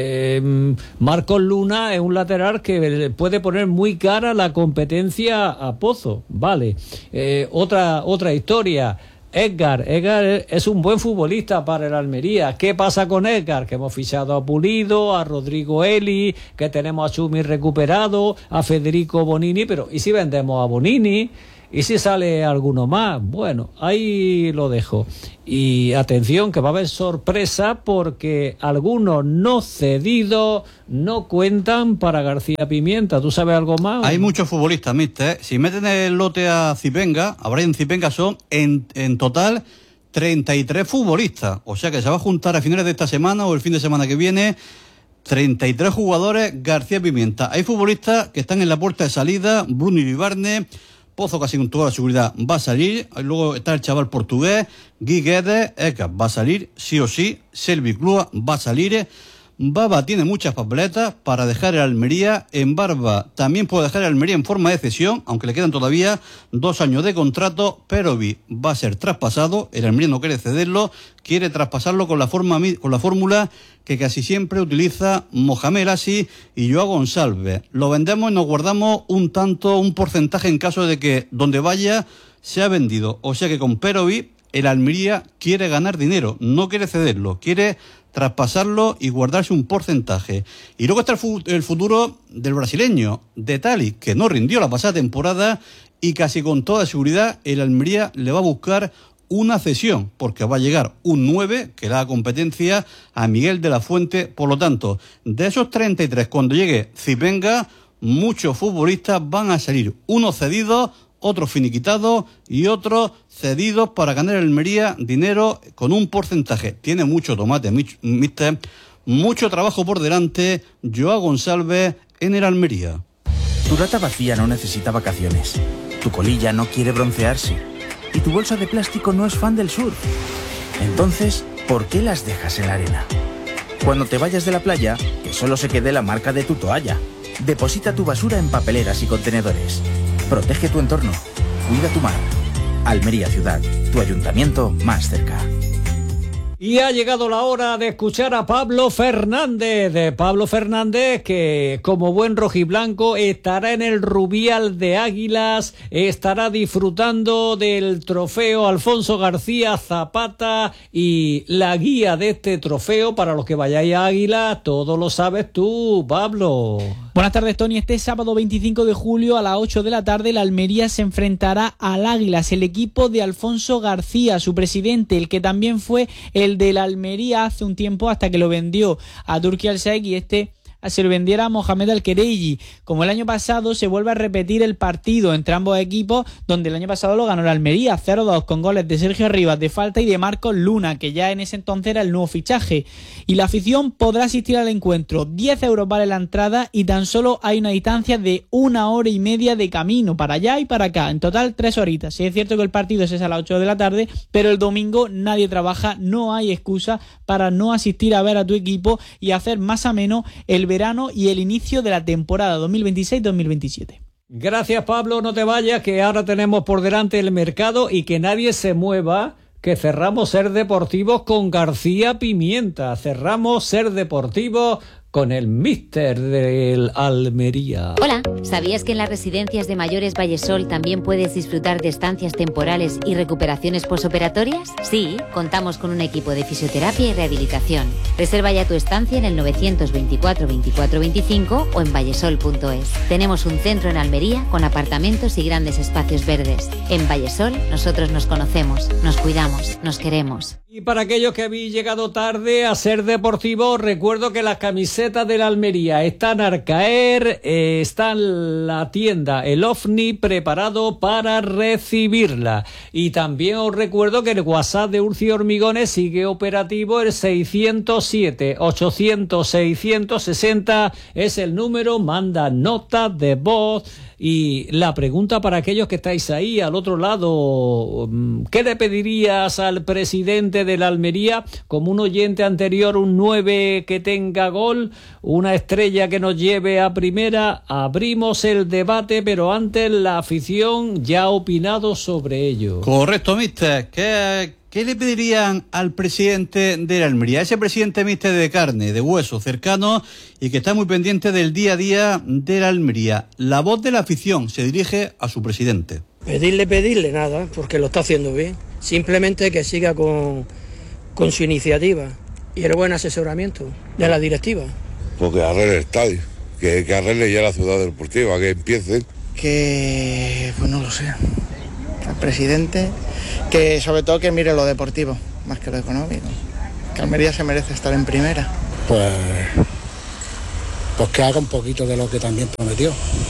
eh, Marcos Luna es un lateral que puede poner muy cara la competencia a Pozo, vale. Eh, otra, otra historia. Edgar, Edgar es un buen futbolista para el Almería. ¿Qué pasa con Edgar? Que hemos fichado a Pulido, a Rodrigo Eli, que tenemos a Chumi recuperado, a Federico Bonini, pero ¿y si vendemos a Bonini? ¿Y si sale alguno más? Bueno, ahí lo dejo. Y atención, que va a haber sorpresa porque algunos no cedidos no cuentan para García Pimienta. ¿Tú sabes algo más? Hay muchos futbolistas, mister. Si meten el lote a Zipenga, a Brian Zipenga, son en, en total treinta y tres futbolistas. O sea que se va a juntar a finales de esta semana o el fin de semana que viene treinta y tres jugadores García Pimienta. Hay futbolistas que están en la puerta de salida, Bruno Iribarne, Pozo casi con toda la seguridad va a salir, luego está el chaval portugués, Guy Guedes, Eka va a salir, sí o sí, Selvi Clua va a salir, Baba tiene muchas papeletas para dejar el Almería, en Barba también puede dejar el Almería en forma de cesión, aunque le quedan todavía dos años de contrato, Perovi va a ser traspasado, el Almería no quiere cederlo, quiere traspasarlo con la forma con la fórmula que casi siempre utiliza Mohamed Assi y Joao González. Lo vendemos y nos guardamos un tanto, un porcentaje en caso de que donde vaya sea vendido. O sea que con Perovi el Almería quiere ganar dinero, no quiere cederlo, quiere traspasarlo y guardarse un porcentaje. Y luego está el, fu- el futuro del brasileño, de Tali, que no rindió la pasada temporada y casi con toda seguridad el Almería le va a buscar una cesión, porque va a llegar un nueve que le da competencia a Miguel de la Fuente. Por lo tanto, de esos treinta y tres, cuando llegue Zipenga, muchos futbolistas van a salir, unos cedidos, otros finiquitados y otros cedidos para ganar el Almería dinero con un porcentaje. Tiene mucho tomate, mister, mucho trabajo por delante. Joao González en el Almería. Tu lata vacía no necesita vacaciones. Tu colilla no quiere broncearse. Y tu bolsa de plástico no es fan del surf. Entonces, ¿por qué las dejas en la arena? Cuando te vayas de la playa, que solo se quede la marca de tu toalla. Deposita tu basura en papeleras y contenedores. Protege tu entorno. Cuida tu mar. Almería Ciudad, tu ayuntamiento más cerca. Y ha llegado la hora de escuchar a Pablo Fernández, de Pablo Fernández, que como buen rojiblanco estará en el Rubial de Águilas, estará disfrutando del trofeo Alfonso García Zapata y la guía de este trofeo para los que vayáis a Águilas, todo lo sabes tú, Pablo. Buenas tardes, Tony. Este sábado veinticinco de julio a las ocho de la tarde la Almería se enfrentará al Águilas, el equipo de Alfonso García, su presidente, el que también fue el del Almería hace un tiempo hasta que lo vendió a Turki Al-Sheikh y este se lo vendiera a Mohamed Al-Kereiji. Como el año pasado, se vuelve a repetir el partido entre ambos equipos, donde el año pasado lo ganó la Almería cero dos con goles de Sergio Rivas de falta y de Marcos Luna, que ya en ese entonces era el nuevo fichaje. Y la afición podrá asistir al encuentro. diez euros vale la entrada y tan solo hay una distancia de una hora y media de camino para allá y para acá. En total, tres horitas. Sí, es cierto que el partido es a las ocho de la tarde, pero el domingo nadie trabaja, no hay excusa para no asistir a ver a tu equipo y hacer más ameno el verano y el inicio de la temporada dos mil veintiséis dos mil veintisiete. Gracias, Pablo, no te vayas, que ahora tenemos por delante el mercado y que nadie se mueva, que cerramos Ser Deportivos con García Pimienta. Cerramos Ser Deportivos con el míster del Almería. Hola, ¿sabías que en las residencias de mayores Vallesol también puedes disfrutar de estancias temporales y recuperaciones posoperatorias? Sí, contamos con un equipo de fisioterapia y rehabilitación. Reserva ya tu estancia en el novecientos veinticuatro veinticuatro veinticinco o en vallesol punto es. Tenemos un centro en Almería con apartamentos y grandes espacios verdes. En Vallesol nosotros nos conocemos, nos cuidamos, nos queremos. Y para aquellos que habéis llegado tarde a Ser Deportivo, recuerdo que las camisetas de la Almería están al caer, eh, está en la tienda El OVNI preparado para recibirla. Y también os recuerdo que el WhatsApp de Urci Hormigones sigue operativo, el seiscientos siete ochocientos seiscientos sesenta es el número, manda notas de voz. Y la pregunta para aquellos que estáis ahí al otro lado, ¿qué le pedirías al presidente de la Almería? Como un oyente anterior, un nueve que tenga gol, una estrella que nos lleve a primera. Abrimos el debate, pero antes la afición ya ha opinado sobre ello. Correcto, mister. ¿Qué, qué le pedirían al presidente de la Almería? Ese presidente, mister, de carne, de hueso, cercano y que está muy pendiente del día a día de la Almería. La voz de la afición se dirige a su presidente. Pedirle, pedirle nada, porque lo está haciendo bien. Simplemente que siga con, con su iniciativa y el buen asesoramiento de la directiva. Porque arregle el estadio, que, que arregle ya la ciudad deportiva, que empiecen. Que, pues no lo sé, al presidente, que sobre todo que mire lo deportivo, más que lo económico. Que Almería se merece estar en primera. Pues, pues que haga un poquito de lo que también prometió.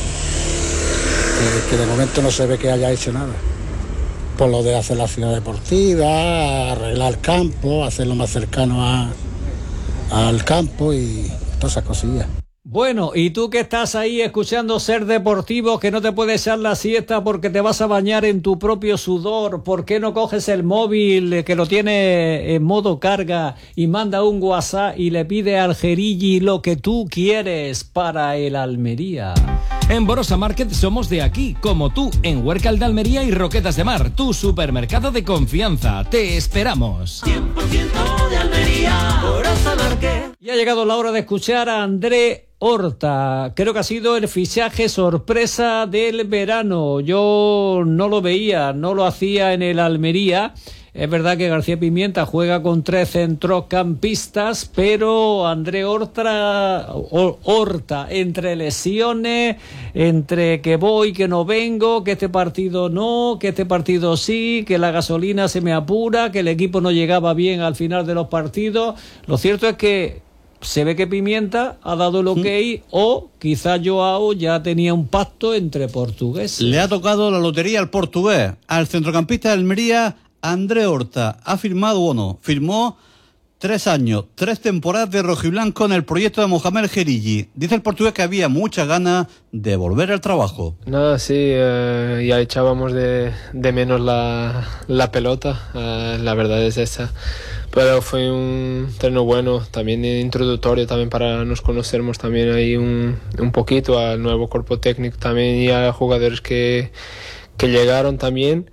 Que, que de momento no se ve que haya hecho nada. Por lo de hacer la ciudad deportiva, arreglar el campo, hacerlo más cercano a, al campo y todas esas cosillas. Bueno, y tú que estás ahí escuchando Ser Deportivo, que no te puedes echar la siesta porque te vas a bañar en tu propio sudor, ¿por qué no coges el móvil que lo tiene en modo carga y manda un WhatsApp y le pide al Gerigi lo que tú quieres para el Almería? En Borosa Market somos de aquí, como tú, en Huércal de Almería y Roquetas de Mar, tu supermercado de confianza. Te esperamos. cien por ciento de Almería, Borosa Market. Y ha llegado la hora de escuchar a André Horta. Creo que ha sido el fichaje sorpresa del verano. Yo no lo veía, no lo hacía en el Almería. Es verdad que García Pimienta juega con tres centrocampistas, pero André Horta, Horta, entre lesiones, entre que voy, que no vengo, que este partido no, que este partido sí, que la gasolina se me apura, que el equipo no llegaba bien al final de los partidos. Lo cierto es que se ve que Pimienta ha dado el ok, ¿Mm? o quizás Joao ya tenía un pacto entre portugueses. Le ha tocado la lotería al portugués, al centrocampista de Almería, André Horta. Ha firmado, bueno, firmó tres años, tres temporadas de rojiblanco en el proyecto de Mohamed Gerigi. Dice el portugués que había muchas ganas de volver al trabajo. Nada, sí, eh, ya echábamos de, de menos la, la pelota, eh, la verdad es esa. Pero fue un terreno bueno, también introductorio también para nos conocernos también ahí un, un poquito al nuevo cuerpo técnico también y a jugadores que, que llegaron también.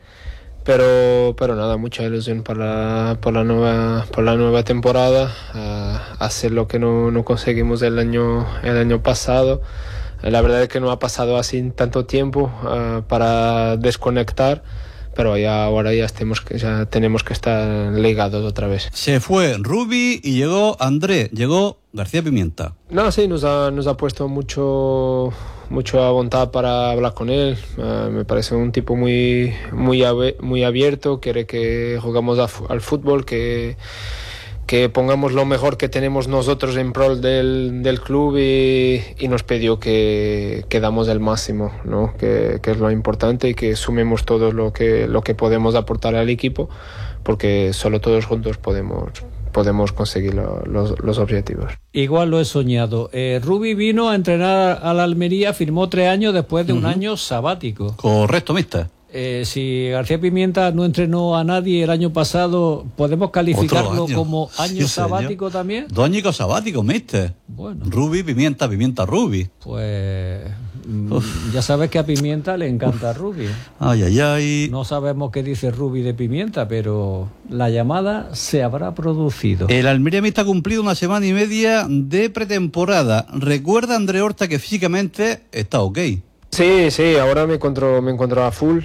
Pero, pero nada, mucha ilusión para, por la nueva, por la nueva temporada, uh, hacer lo que no, no conseguimos el año, el año pasado. La verdad es que no ha pasado así tanto tiempo uh, para desconectar, pero ya ahora ya, estemos, ya tenemos que estar ligados otra vez. Se fue Rubi y llegó André, llegó García Pimienta. No, sí, nos ha, nos ha puesto mucho... mucha voluntad para hablar con él. Uh, me parece un tipo muy muy muy abierto, quiere que jugamos a, al fútbol, que que pongamos lo mejor que tenemos nosotros en pro del, del club y, y nos pidió que, que damos el máximo, ¿no? que, que es lo importante y que sumemos todo lo que lo que podemos aportar al equipo, porque solo todos juntos podemos podemos conseguir lo, los, los objetivos. Igual lo he soñado. Eh, Rubi vino a entrenar a la Almería, firmó tres años después de uh-huh. un año sabático. Correcto, mister. Eh, si García Pimienta no entrenó a nadie el año pasado, ¿podemos calificarlo año. como año sí, sabático señor. también? Dos años sabáticos, mister. Bueno. Rubi, Pimienta, Pimienta, Rubi. Pues Uf. ya sabes que a Pimienta le encanta Rubi. Ay, ay, ay. No sabemos qué dice Rubi de Pimienta, pero la llamada se habrá producido. El Almería Mixta ha cumplido una semana y media de pretemporada. Recuerda, André Horta, que físicamente está ok. Sí, sí, ahora me encuentro, me encuentro a full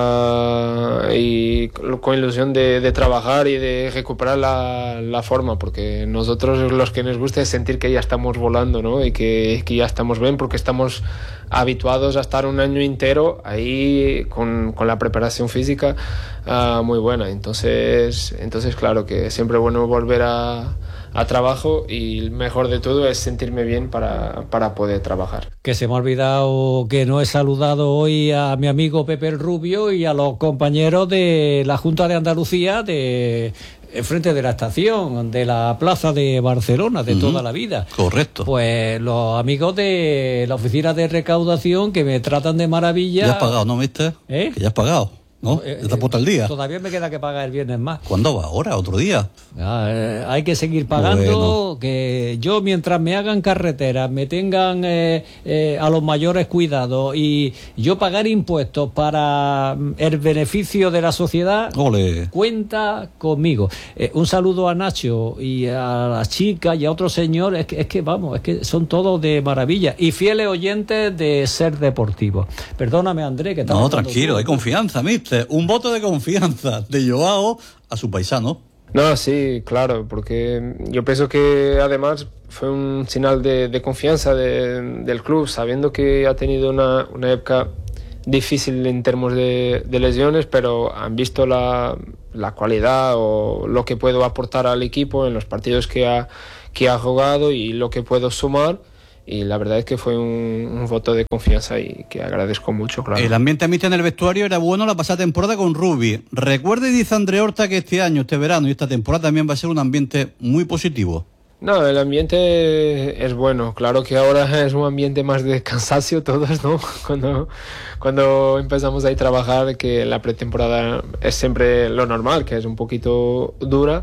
uh, y con ilusión de, de trabajar y de recuperar la, la forma, porque nosotros los que nos gusta es sentir que ya estamos volando, ¿no? Y que, que ya estamos bien, porque estamos habituados a estar un año entero ahí con, con la preparación física uh, muy buena. Entonces, entonces, claro que siempre es bueno volver a... a trabajo y el mejor de todo es sentirme bien para, para poder trabajar. Que se me ha olvidado que no he saludado hoy a mi amigo Pepe el Rubio y a los compañeros de la Junta de Andalucía de frente de la estación, de la plaza de Barcelona, de uh-huh. toda la vida. Correcto. Pues los amigos de la oficina de recaudación que me tratan de maravilla. Ya has pagado, ¿no, mister? ¿Eh? Que ya has pagado. ¿No? Eh, ¿Está puesto al día? Todavía me queda que pagar el viernes más. ¿Cuándo va? ¿Ahora? ¿Otro día? Ah, eh, hay que seguir pagando. Bueno. Que yo, mientras me hagan carreteras, me tengan eh, eh, a los mayores cuidados y yo pagar impuestos para el beneficio de la sociedad, Ole. cuenta conmigo. Eh, un saludo a Nacho y a las chicas y a otro señor. Es que, es que vamos, es que son todos de maravilla y fieles oyentes de Ser Deportivo. Perdóname, André, que No, tranquilo, tú. Hay confianza, mister. Un voto de confianza de Joao a su paisano. No, sí, claro, porque yo pienso que además fue un señal de, de confianza de, del club, sabiendo que ha tenido una, una época difícil en términos de, de lesiones, pero han visto la, la cualidad o lo que puedo aportar al equipo en los partidos que ha, que ha jugado y lo que puedo sumar. Y la verdad es que fue un, un voto de confianza y que agradezco mucho, claro. El ambiente a en el vestuario era bueno la pasada temporada con Rubi. Recuerde, dice André Horta, que este año, este verano y esta temporada también va a ser un ambiente muy positivo. No, el ambiente es bueno. Claro que ahora es un ambiente más de cansancio todos, ¿no? Cuando, cuando empezamos a trabajar, que la pretemporada es siempre lo normal, que es un poquito dura.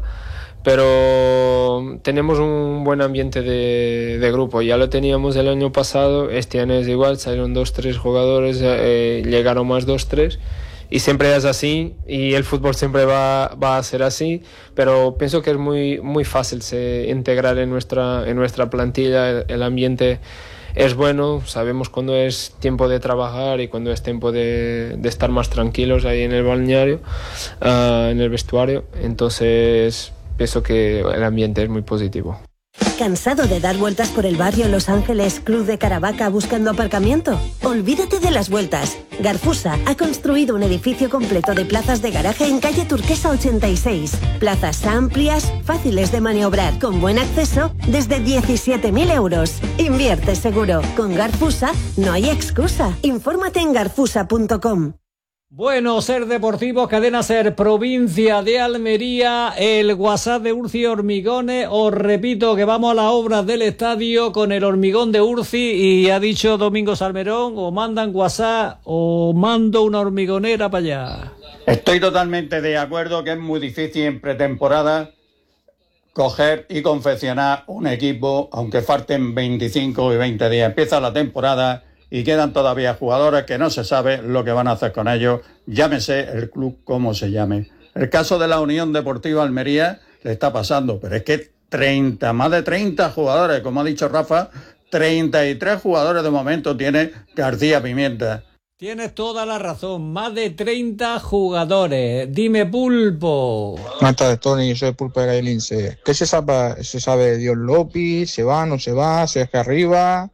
Pero tenemos un buen ambiente de, de grupo, ya lo teníamos el año pasado, este año es igual, salieron dos, tres jugadores, eh, llegaron más dos, tres, y siempre es así, y el fútbol siempre va, va a ser así, pero pienso que es muy, muy fácil se integrar en nuestra, en nuestra plantilla, el, el ambiente es bueno, sabemos cuándo es tiempo de trabajar y cuándo es tiempo de, de estar más tranquilos ahí en el balneario, uh, en el vestuario, entonces pienso que el ambiente es muy positivo. ¿Cansado de dar vueltas por el barrio Los Ángeles Cruz de Caravaca buscando aparcamiento? Olvídate de las vueltas. Garfusa ha construido un edificio completo de plazas de garaje en calle Turquesa ochenta y seis. Plazas amplias, fáciles de maniobrar, con buen acceso, desde diecisiete mil euros. Invierte seguro. Con Garfusa no hay excusa. Infórmate en garfusa punto com. Bueno, Ser Deportivo, Cadena Ser, provincia de Almería, el WhatsApp de Urci Hormigones. Os repito que vamos a las obras del estadio con el hormigón de Urci y ha dicho Domingo Salmerón, o mandan WhatsApp o mando una hormigonera para allá. Estoy totalmente de acuerdo que es muy difícil en pretemporada coger y confeccionar un equipo, aunque falten veinticinco y veinte días. Empieza la temporada y quedan todavía jugadores que no se sabe lo que van a hacer con ellos, llámese el club como se llame. El caso de la Unión Deportiva Almería le está pasando, pero es que treinta, más de treinta jugadores, como ha dicho Rafa, treinta y tres jugadores de momento tiene García Pimienta. Tienes toda la razón, más de treinta jugadores. Dime, Pulpo. Buenas tardes, Tony, soy Pulpo de Gailince. ¿Qué se sabe, se sabe de Dios López? ¿Se va, no se va? ¿Se deja arriba?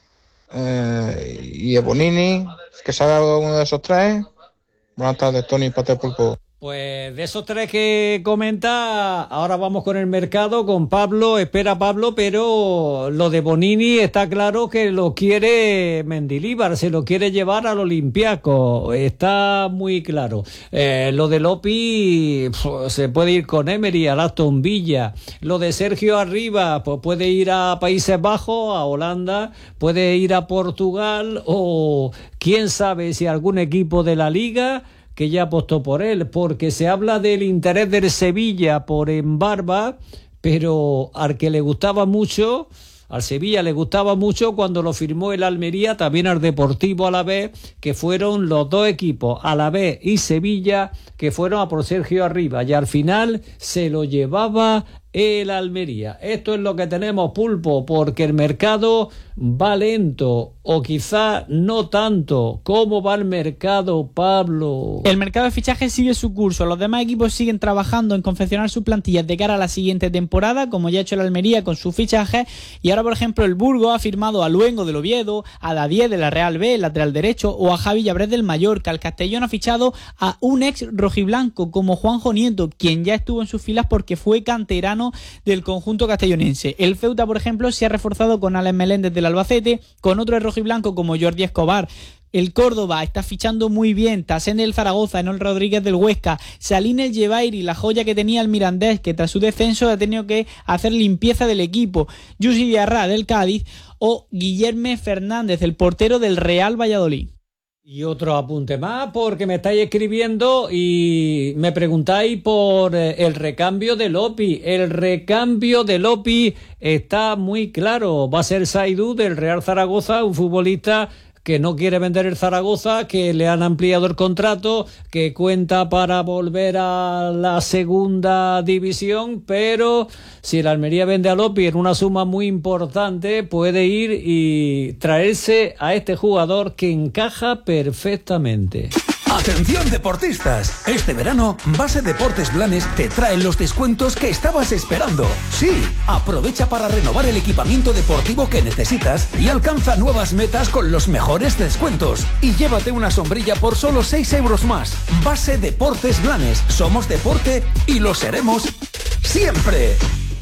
Eh, y Ebonini, ¿que sabe alguno de esos tres? Buenas tardes, Tony, Pate Pulpo. Pues de esos tres que comenta, ahora vamos con el mercado, con Pablo, espera Pablo, pero lo de Bonini está claro que lo quiere Mendilíbar, se lo quiere llevar al Olympiacos, está muy claro. Eh, lo de Lopi pues, se puede ir con Emery, al Aston Villa. Lo de Sergio Arriba, pues puede ir a Países Bajos, a Holanda, puede ir a Portugal o quién sabe si algún equipo de la Liga que ya apostó por él, porque se habla del interés del Sevilla por Embarba, pero al que le gustaba mucho, al Sevilla le gustaba mucho cuando lo firmó el Almería, también al Deportivo Alavés, que fueron los dos equipos, Alavés y Sevilla, que fueron a por Sergio Arriba, y al final se lo llevaba el Almería. Esto es lo que tenemos, Pulpo, porque el mercado va lento, o quizá no tanto. ¿Cómo va el mercado, Pablo? El mercado de fichajes sigue su curso. Los demás equipos siguen trabajando en confeccionar sus plantillas de cara a la siguiente temporada, como ya ha hecho el Almería con sus fichajes. Y ahora, por ejemplo, el Burgos ha firmado a Luengo del Oviedo, a Davies de la Real B, el lateral derecho, o a Javi Llabrés del Mallorca. El Castellón ha fichado a un ex rojiblanco como Juanjo Nieto, quien ya estuvo en sus filas porque fue canterano del conjunto castellonense. El Ceuta, por ejemplo, se ha reforzado con Alex Meléndez del Albacete, con otro rojiblanco como Jordi Escobar. El Córdoba está fichando muy bien, Tassén del Zaragoza, Enol Rodríguez del Huesca, Salín el Yevairi, la joya que tenía el Mirandés, que tras su descenso ha tenido que hacer limpieza del equipo, Yusi Diarra del Cádiz o Guillermo Fernández, el portero del Real Valladolid. Y otro apunte más, porque me estáis escribiendo y me preguntáis por el recambio de Lopi. El recambio de Lopi está muy claro. Va a ser Saidú del Real Zaragoza, un futbolista que no quiere vender el Zaragoza, que le han ampliado el contrato, que cuenta para volver a la segunda división, pero si el Almería vende a Lopi en una suma muy importante, puede ir y traerse a este jugador que encaja perfectamente. Atención deportistas, este verano Base Deportes Blanes te trae los descuentos que estabas esperando. Sí, aprovecha para renovar el equipamiento deportivo que necesitas y alcanza nuevas metas con los mejores descuentos. Y llévate una sombrilla por solo seis euros más. Base Deportes Blanes, somos deporte y lo seremos siempre.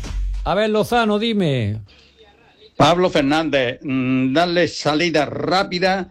A ver, Lozano, dime. Pablo Fernández, darle salida rápida